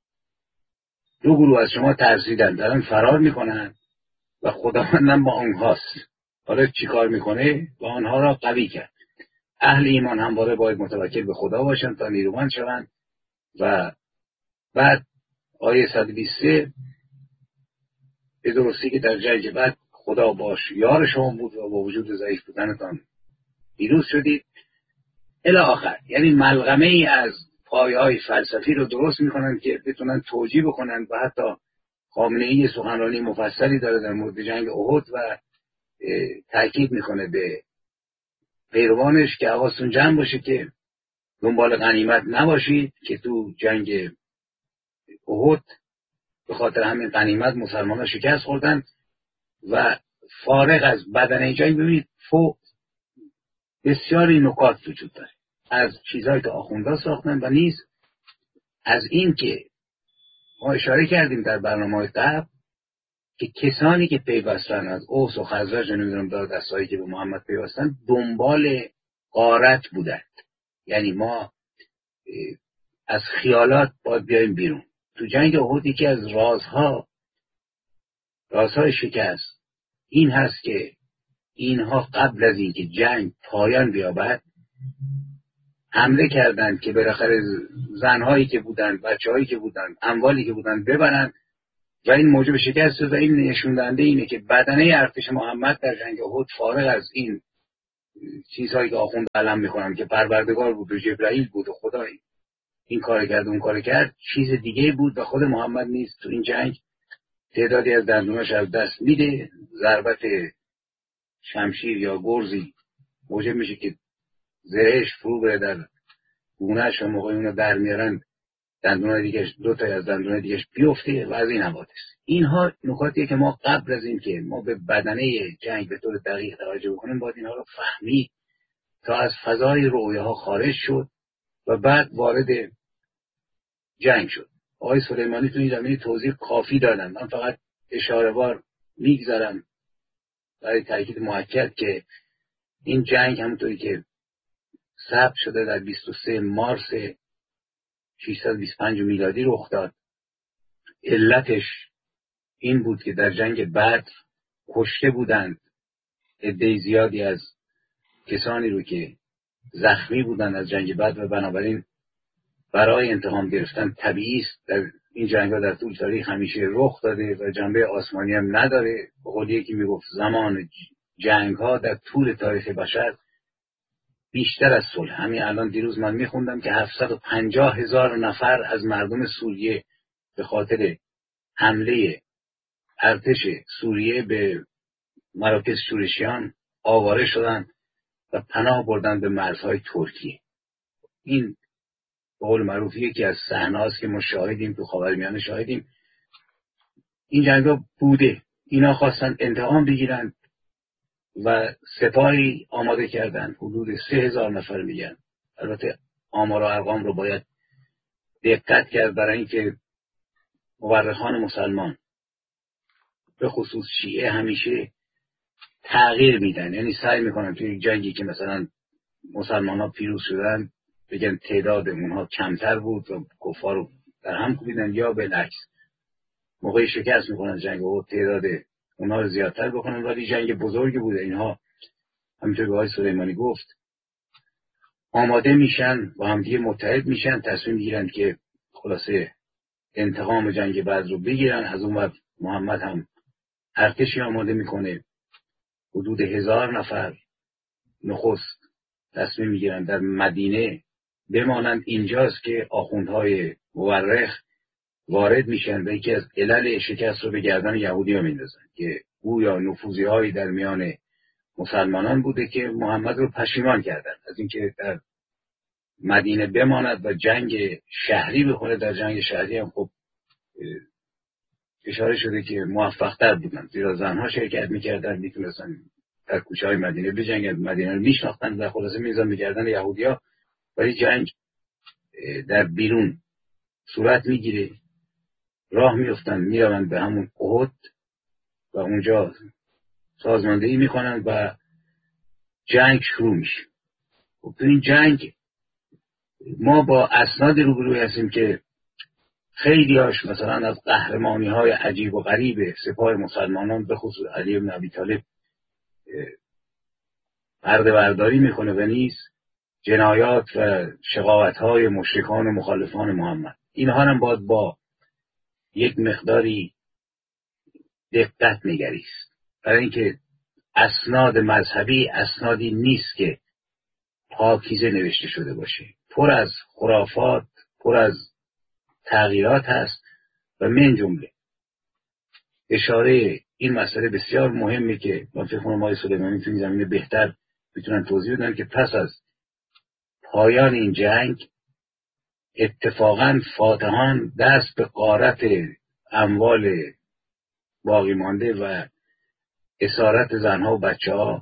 دو گروه از شما ترسیدن دارن فرار میکنن و خداوند با آنهاست. حالا چی کار میکنه؟ با آنها را قوی کرد. اهل ایمان همواره باید متوکل به خدا باشن تا نیرومند شوند. و بعد آیه صد و بیست و سه به درستی که در جنگ بعد خدا باش یار شما بود و با وجود ضعیف بودنتان پیروز شدید الی آخر. یعنی ملغمه ای از پایه های فلسفی رو درست میکنن که بتونن توجیه بکنن و حتی خامنه ای سخنرانی مفصلی داره در مورد جنگ احد و تاکید میکنه به پیروانش که حواستون جمع باشه که دنبال غنیمت نباشید که تو جنگ احد به خاطر همین غنیمت مسلمان ها شکست خوردن و فارغ از بدنه جنگ ببینید فوق بسیاری نکات وجود داره از چیزهایی که آخونده ساختن و نیز از این که ما اشاره کردیم در برنامه قبل که کسانی که پیوستن از اوس و خزرج نمیدونم دار دستایی که به محمد پیوستن دنبال غارت بودند. یعنی ما از خیالات باید بیایم بیرون. تو جنگ احد یکی از رازها رازهای شکست این هست که اینها قبل از اینکه جنگ پایان بیابد حمله کردند که بالاخره زنهایی که بودند، بچه‌هایی که بودند، اموالی که بودند ببرند و این موجب شکست و این نشون دهنده اینه که بدنه ارتش محمد در جنگ احد فارغ از این چیزهایی که آخوند علم میکنن که پروردگار بود و جبرائیل بود و خدایی این کار کرد و اون کار کرد، چیز دیگه بود و خود محمد نیز تو این جنگ تعدادی از دندوناش از دست میده. ضربت شمشیر یا گرزی موجب میشه که زرهش فرو بره در گونهش و موقعی اونو در میارن دندونای دیگهش دو تا از دندونای دیگهش بیفته و از این حوادث. اینها نکاتیه که ما قبل از این که ما به بدنه جنگ به طور دقیق توجه بکنیم باید اینها رو فهمید تا از فضای رویاها خارج شد و بعد وارد جنگ شد. آقای سلیمانی تو این زمینه توضیح کافی دادن، من فقط اشاره وار میگذارم برای تاکید مؤکد که این جنگ همونطوری که ثبت شده در بیست و سوم مارس ششصد و بیست و پنج میلادی رخ داد. علتش این بود که در جنگ بدر کشته بودند عده زیادی از کسانی رو که زخمی بودند از جنگ بدر و بنابراین برای انتقام گرفتن طبیعی است در این جنگ‌ها در طول تاریخ همیشه رخ داده و جنبه آسمانی هم نداره. به قول یکی میگفت زمان جنگ‌ها در طول تاریخ بشر بیشتر از صلح. همین الان دیروز من میخوندم که هفتصد و پنجاه هزار نفر از مردم سوریه به خاطر حمله ارتش سوریه به مراکز شورشیان آواره شدند و پناه بردن به مرزهای ترکیه. این به قول معروف یکی از صحنه‌هاست که ما شاهدیم، تو خاورمیانه شاهدیم. این جنگ‌ها بوده، اینا خواستن انتقام بگیرن و سپاهی آماده کردن حدود سه هزار نفر میگن. البته آمار و ارقام رو باید دقت کرد برای اینکه مورخان مسلمان به خصوص شیعه همیشه تغییر میدن، یعنی سعی میکنن توی یک جنگی که مثلا مسلمان ها پیروز شدن بگن تعداد اونها کمتر بود و کفار رو در هم کوبیدن، یا بالعکس موقع شکست میکنن جنگ و تعداد اونها رو زیادتر بکنن. ولی جنگ بزرگی بوده، اینها همینطور که آقای سلیمانی گفت آماده میشن و هم دیگه متحد میشن، تصمیم میگیرن که خلاصه انتقام جنگ بدر رو بگیرن. از اون وقت محمد هم ارتشی آماده میکنه، حدود هزار نفر نخست تصمیم میگیرن در مدینه بمانند. اینجاست که آخوندهای مورخ وارد میشن و یکی از علل شکست رو به گردن یهودی ها میندازن که گویا نفوذی هایی در میان مسلمانان بوده که محمد رو پشیمان کردن از اینکه در مدینه بماند و جنگ شهری بکنه. در جنگ شهری هم خب اشاره شده که موفق تر بودن، زیرا زنها شرکت میکردن، میتونستن در کوچه های مدینه بجنگن، مدینه رو میشناختن و خلاصه میزن به گردن یهودی ها. ولی جنگ در بیرون صورت میگیره، راه میفتن میروند به همون احد و اونجا سازماندهی میکنن و جنگ شروع میشه. خب تو این جنگ ما با اسناد روبروی هستیم که خیلی هاش مثلا از قهرمانی های عجیب و غریب سپاه مسلمانان به خصوص علی بن ابی طالب پرده برداری میکنه و نیز جنایات و شقاوت های مشرکان و مخالفان محمد. اینها هم باید با یک مقداری دقت نگریست، برای اینکه اسناد مذهبی اسنادی نیست که پاکیزه نوشته شده باشه، پر از خرافات، پر از تغییرات هست و من جمله اشاره این مسئله بسیار مهمه که من فکر کنم آقای سلیمانی تو این زمینه بهتر میتونن توضیح بدن که پس از پایان این جنگ اتفاقا فاتحان دست به غارت اموال باقی مانده و اسارت زنها و بچه ها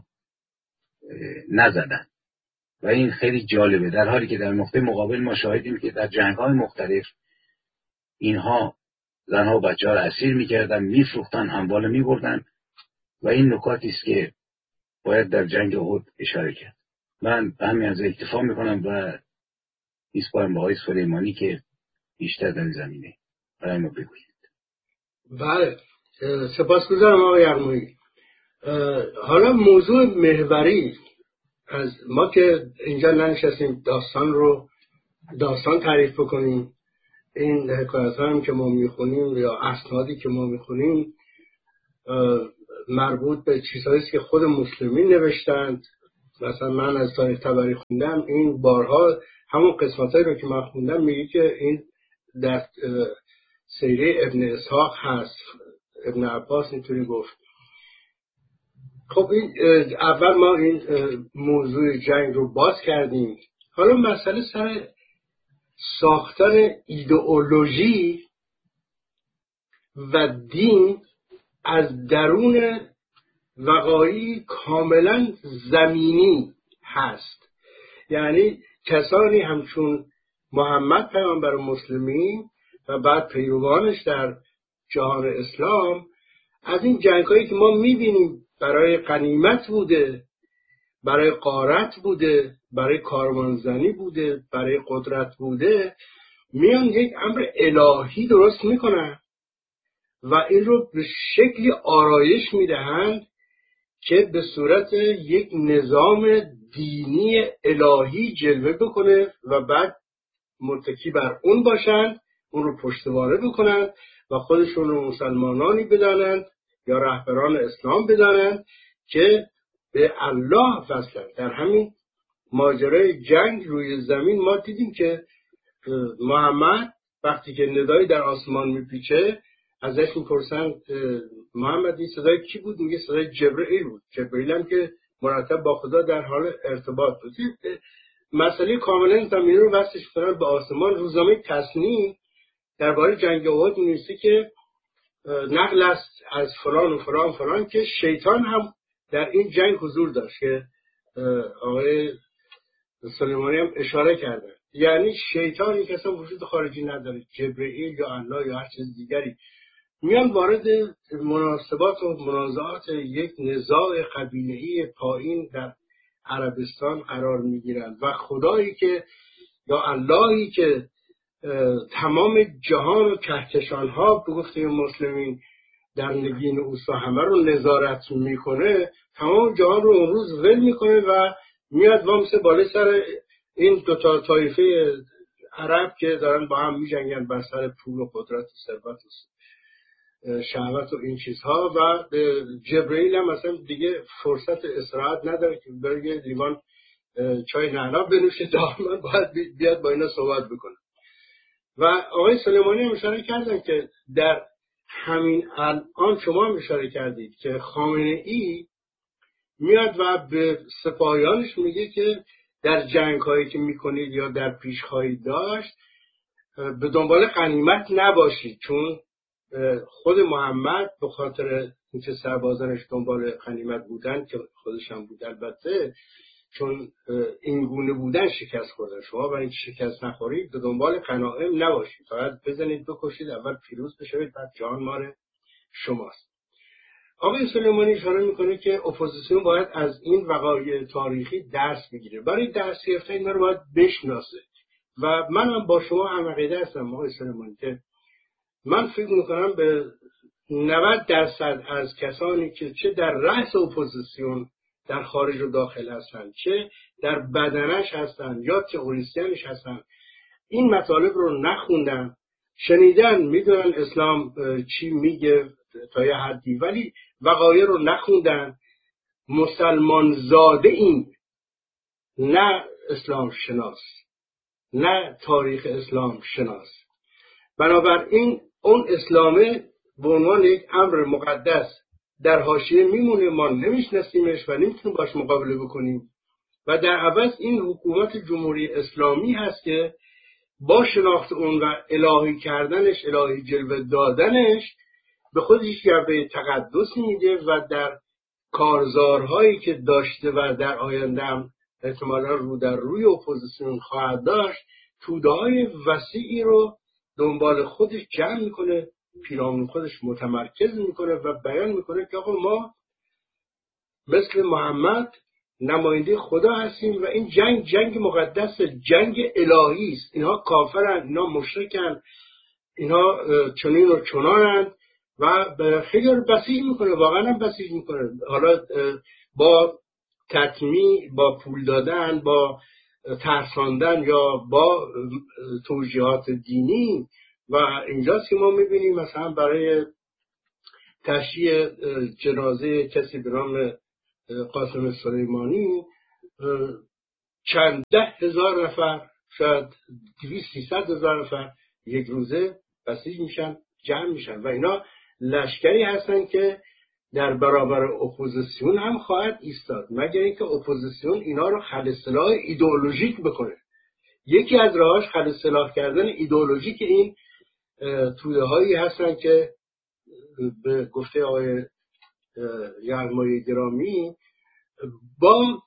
نزدن و این خیلی جالبه، در حالی که در نقطه مقابل ما شاهدیم که در جنگ های مختلف اینها زنها و بچه ها را اسیر میکردن، میفروختن، اموال میبردن و این نکاتی است که باید در جنگ احد اشاره کرد. من به همین از اکتفا میکنم و میسپارم به آقای سلیمانی که بیشتر در زمینه برای ما بگوید. بله، سپاسگزارم آقای یغمایی. حالا موضوع محوری از ما که اینجا ننشستیم داستان رو داستان تعریف بکنیم، این حکایت هم که ما میخونیم یا اسنادی که ما میخونیم مربوط به چیزهایی است که خود مسلمین نوشتند. مثلا من از تاریخ تبری خوندم، این بارها همون قسمتایی رو که من خوندم میگه که این در سیره ابن اسحاق هست. ابن عباس اینطوری گفت. خب این اول ما این موضوع جنگ رو باز کردیم. حالا مسئله سر ساختن ایدئولوژی و دین از درون وقایع کاملا زمینی هست. یعنی کسانی همچون محمد پیامبر مسلمین و بعد پیروانش در جهان اسلام از این جنگ‌هایی که ما می‌بینیم برای غنیمت بوده، برای غارت بوده، برای کاروانزنی بوده، برای قدرت بوده، میان یک امر الهی درست میکنن و این رو به شکلی آرایش میدهند که به صورت یک نظام دینی الهی جلوه بکنه و بعد متکی بر اون باشند، اون رو پشتوانه بکنند و خودشون رو مسلمانانی بدانند یا رهبران اسلام بدانند که به الله وصلند. در همین ماجرای جنگ روی زمین ما دیدیم که محمد وقتی که ندایی در آسمان میپیچه ازش میپرسن محمد این صدای کی بود؟ میگه صدای جبرئیل بود. جبرئیل هم که مرتب با خدا در حال ارتباط بود. مسئله کاملا زمین رو وصلش کنن به آسمان. روزنامه تصنیع درباره جنگ احد می‌نویسه که نقل است از فلان و فلان فلان که شیطان هم در این جنگ حضور داشت که آقای سلیمانی هم اشاره کردن. یعنی شیطانی که اصلا وجود خارجی نداره، جبرئیل یا الله یا هر چیز دیگری، میان وارد مناسبات و منازعات یک نزاع قبیله‌ای پایین در عربستان قرار میگیرند و خدایی که یا اللهی که تمام جهان و کهکشان‌ها به گفته مسلمین در نگین اوسا همه رو نظارت میکنه، تمام جهان رو اون روز ول میکنه و میاد وامسه بالای سر این دوتا طایفه عرب که دارن با هم میجنگن بر سر پول و قدرت و ثروت و شهوت و این چیزها. و جبرئیل هم مثلا دیگه فرصت استراحت نداره که بره لیوان چای نعنا بنوشه، دائما باید بیاد با اینا صحبت بکنه. و آقای سلیمانی هم اشاره کردن که در همین الان شما هم اشاره کردید که خامنه ای میاد و به سپاهیانش میگه که در جنگ هایی که میکنید یا در پیش خواهید داشت به دنبال غنیمت نباشید، چون خود محمد به خاطر اینکه سربازانش دنبال غنیمت بودن که خودش هم بود البته، چون این گونه بودن شکست خوردن. شما برای اینکه شکست نخورید به دنبال غنایم نباشید، فقط بزنید بکشید، اول پیروز بشوید بعد جان مال شماست. آقای سلیمانی اشاره میکنه که اپوزیسیون باید از این وقایع تاریخی درس بگیره. برای درس گرفتن اینا رو باید بشناسه و منم با شما هم عقیده هستم آقای سلیمانی که من فکر میکنم به نود درصد از کسانی که چه در رأس اپوزیسیون در خارج و داخل هستن، چه در بدنش هستن یا تئوریسینش هستن، این مطالب رو نخوندن، شنیدن، میدونن اسلام چی میگه تا یه حدی، ولی وقایع رو نخوندن. مسلمان زاده این، نه اسلام شناس، نه تاریخ اسلام شناس. بنابراین اون اسلامه به عنوان یک امر مقدس در حاشیه میمونه، ما نمیشناسیمش و نمیتونیم باش مقابله بکنیم و در عوض این حکومت جمهوری اسلامی هست که با شناخت اون و الهی کردنش، الهی جلوه دادنش، به خودش جلوه تقدس میده و در کارزارهایی که داشته و در آینده هم احتمالا رو در روی اپوزیسیون خواهد داشت، توده‌های وسیعی رو دنبال خودش جمع میکنه، پیرامون خودش متمرکز میکنه و بیان میکنه که آقا ما مثل محمد نماینده خدا هستیم و این جنگ جنگ مقدس، جنگ الهی است. اینها کافرن، اینها مشرکن، اینها چنین و چنانند و خیلی رو بسیج میکنه، واقعا هم بسیج میکنه. حالا با تطمیع، با پول دادن، با ترساندن یا با توجیهات دینی و اینجاست که ما میبینیم مثلا برای تشییع جنازه کسی به نام قاسم سلیمانی چند ده هزار نفر، شاید دویست سیصد هزار نفر یک روزه بسیج میشن، جمع میشن و اینا لشکری هستن که در برابر اپوزیسیون هم خواهد ایستاد، مگر اینکه اپوزیسیون اینا رو خلسلاح ایدئولوژیک بکنه. یکی از راهاش خلسلاح کردن ایدئولوژیک این توده هایی هستن که به گفته آقای یغمای گرامی با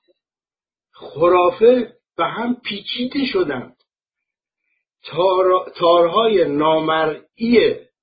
خرافه به هم پیچیده شدند. تار، تارهای نامرئی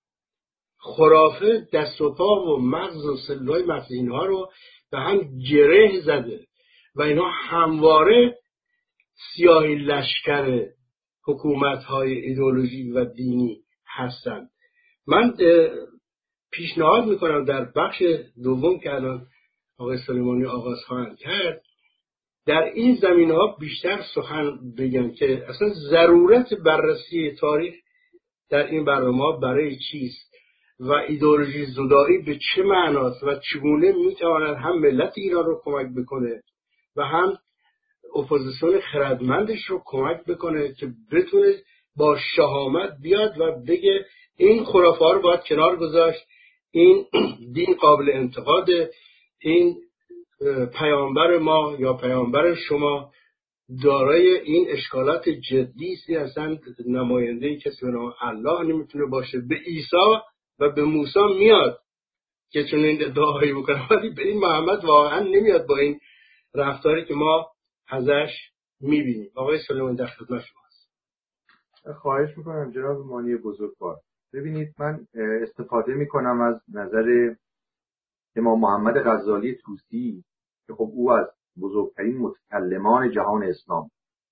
خرافه دست و پا و مغز و سلولای مغز اینها رو به هم گره زده و اینا همواره سیاهی لشکر حکومت‌های ایدئولوژی و دینی هستند. من پیشنهاد میکنم در بخش دوم که الان آقای سلیمانی آغاز خواهند کرد در این زمینه‌ها بیشتر سخن بگن که اصلا ضرورت بررسی تاریخ در این برنامه برای چیست و ایدئولوژی زدایی به چه معناست و چگونه میتواند هم ملت ایران رو کمک بکنه و هم اپوزیسیون خردمندش رو کمک بکنه که بتونه با شهامت بیاد و بگه این خرافات رو باید کنار گذاشت، این دین قابل انتقاده، این پیامبر ما یا پیامبر شما دارای این اشکالات جدی است، اصلا نماینده کسی به نام الله نمیتونه باشه. به عیسی و به موسی میاد که چون این ادعاهایی بکنه، ولی به این محمد واقعا نمیاد با این رفتاری که ما ازش میبینیم. آقای سلیمان در خدمت شماست. خواهش میکنم جناب مانی بزرگوار. ببینید من استفاده میکنم از نظر امام محمد غزالی طوسی که خب او از بزرگترین متکلمان جهان اسلام،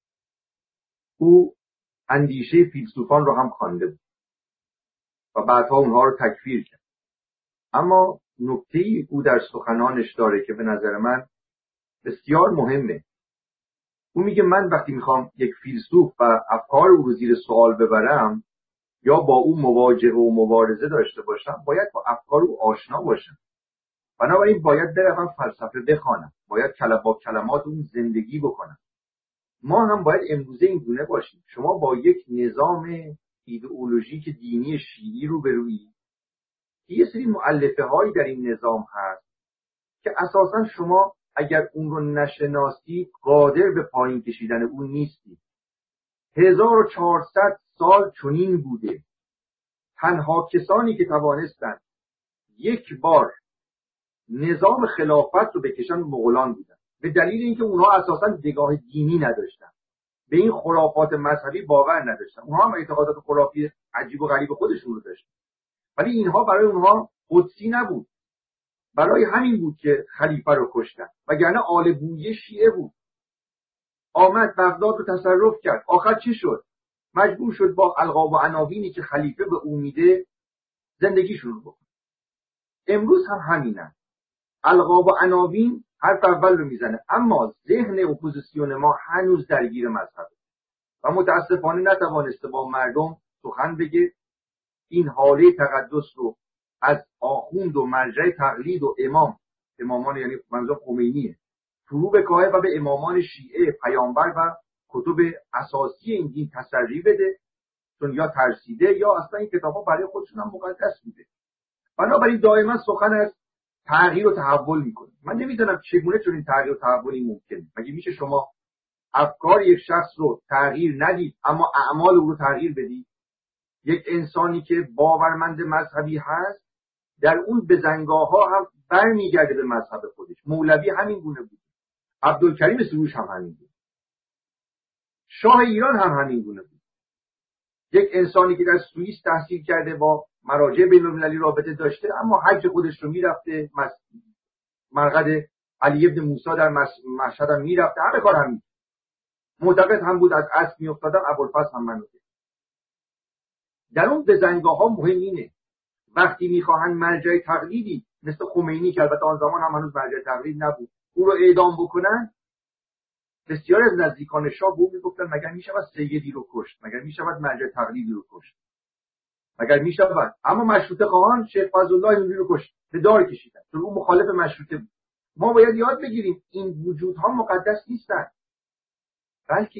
او اندیشه فیلسوفان رو هم خوانده بود و بعدها اونها رو تکفیر کرد. اما نکته‌ای او در سخنانش داره که به نظر من بسیار مهمه. او میگه من وقتی میخوام یک فیلسوف و افکار او رو زیر سوال ببرم یا با او مواجهه و مبارزه داشته باشم، باید با افکار او آشنا باشم. بنابراین باید بروم فلسفه بخوانم، باید با کلمات اون زندگی بکنم. ما هم باید امروزه این گونه باشیم. شما با یک نظام ایدئولوژیک دینی شیعی رو برویید، یه سری مؤلفه هایی در این نظام هست که اساسا شما اگر اون رو نشناسید قادر به پایین کشیدن اون نیستید. هزار و چهارصد سال چنین بوده. تنها کسانی که توانستند یک بار نظام خلافت رو بکشن مغولان بودن، به دلیل اینکه اونها اساسا نگاه دینی نداشتن، به این خرافات مذهبی باور نداشتن. اونها هم اعتقادات خرافی عجیب و غریب خودشون رو داشتن، ولی اینها برای اونها قدسی نبود. برای همین بود که خلیفه رو کشتن، وگرنه آل بویه شیعه بود. آمد بغداد رو تصرف کرد. آخر چی شد؟ مجبور شد با القاب و عناوینی که خلیفه به او میده زندگیشون رو بکنه. امروز هم همینه. القاب و عناوین حرف اول رو میزنه، اما ذهن اپوزیسیون ما هنوز درگیر مذهبه و متاسفانه نتوانسته با مردم سخن بگه، این حاله تقدس رو از آخوند و مرجع تقلید و امام، امامان یعنی منظور خمینیه، فرو بکاهه و به امامان شیعه، پیامبر و کتب اساسی این دین تسری بده، چون یا ترسیده یا اصلا این کتابا برای خودشون هم مقدس بوده. بنابراین دائما سخن از تغییر و تحول میکنه. من نمیدونم چگونه چون این تغییر و تحولی ممکنه. مگه میشه شما افکار یک شخص رو تغییر ندید اما اعمال او رو تغییر بدید؟ یک انسانی که باورمند مذهبی هست در اون بزنگاه ها هم برمیگرده به مذهب خودش. مولوی همین گونه بود، عبدالکریم سروش هم همین بود، شاه ایران هم همین گونه بود. یک انسانی که در سوئیس تحصیل کرده، با مراجع بین‌المللی رابطه داشته، اما حج خودش رو میرفته، مرقد علی ابن موسی در مشهد هم میرفته، همه کار همین. معتقد هم بود از اسب میافتادم، ابوالفضل هم منو. در اون بزنگاه ها مهم اینه وقتی میخواهن مرجع تقلیدی مثل خمینی که البته آن زمان هم هنوز مرجع تقلید نبود او رو اعدام بکنن، بسیار از نزدیکان شاه به او میگفتن مگر میشود سیدی رو کشت، مگر میشود مرجع تقلیدی رو کشت. مگر میشود؟ اما مشروطه خواهان شیخ فضلالله نوری رو کشت، به دار کشیدن، چون اون مخالف مشروطه بود. ما باید یاد بگیریم این وجودها مقدس نیستن، بلکه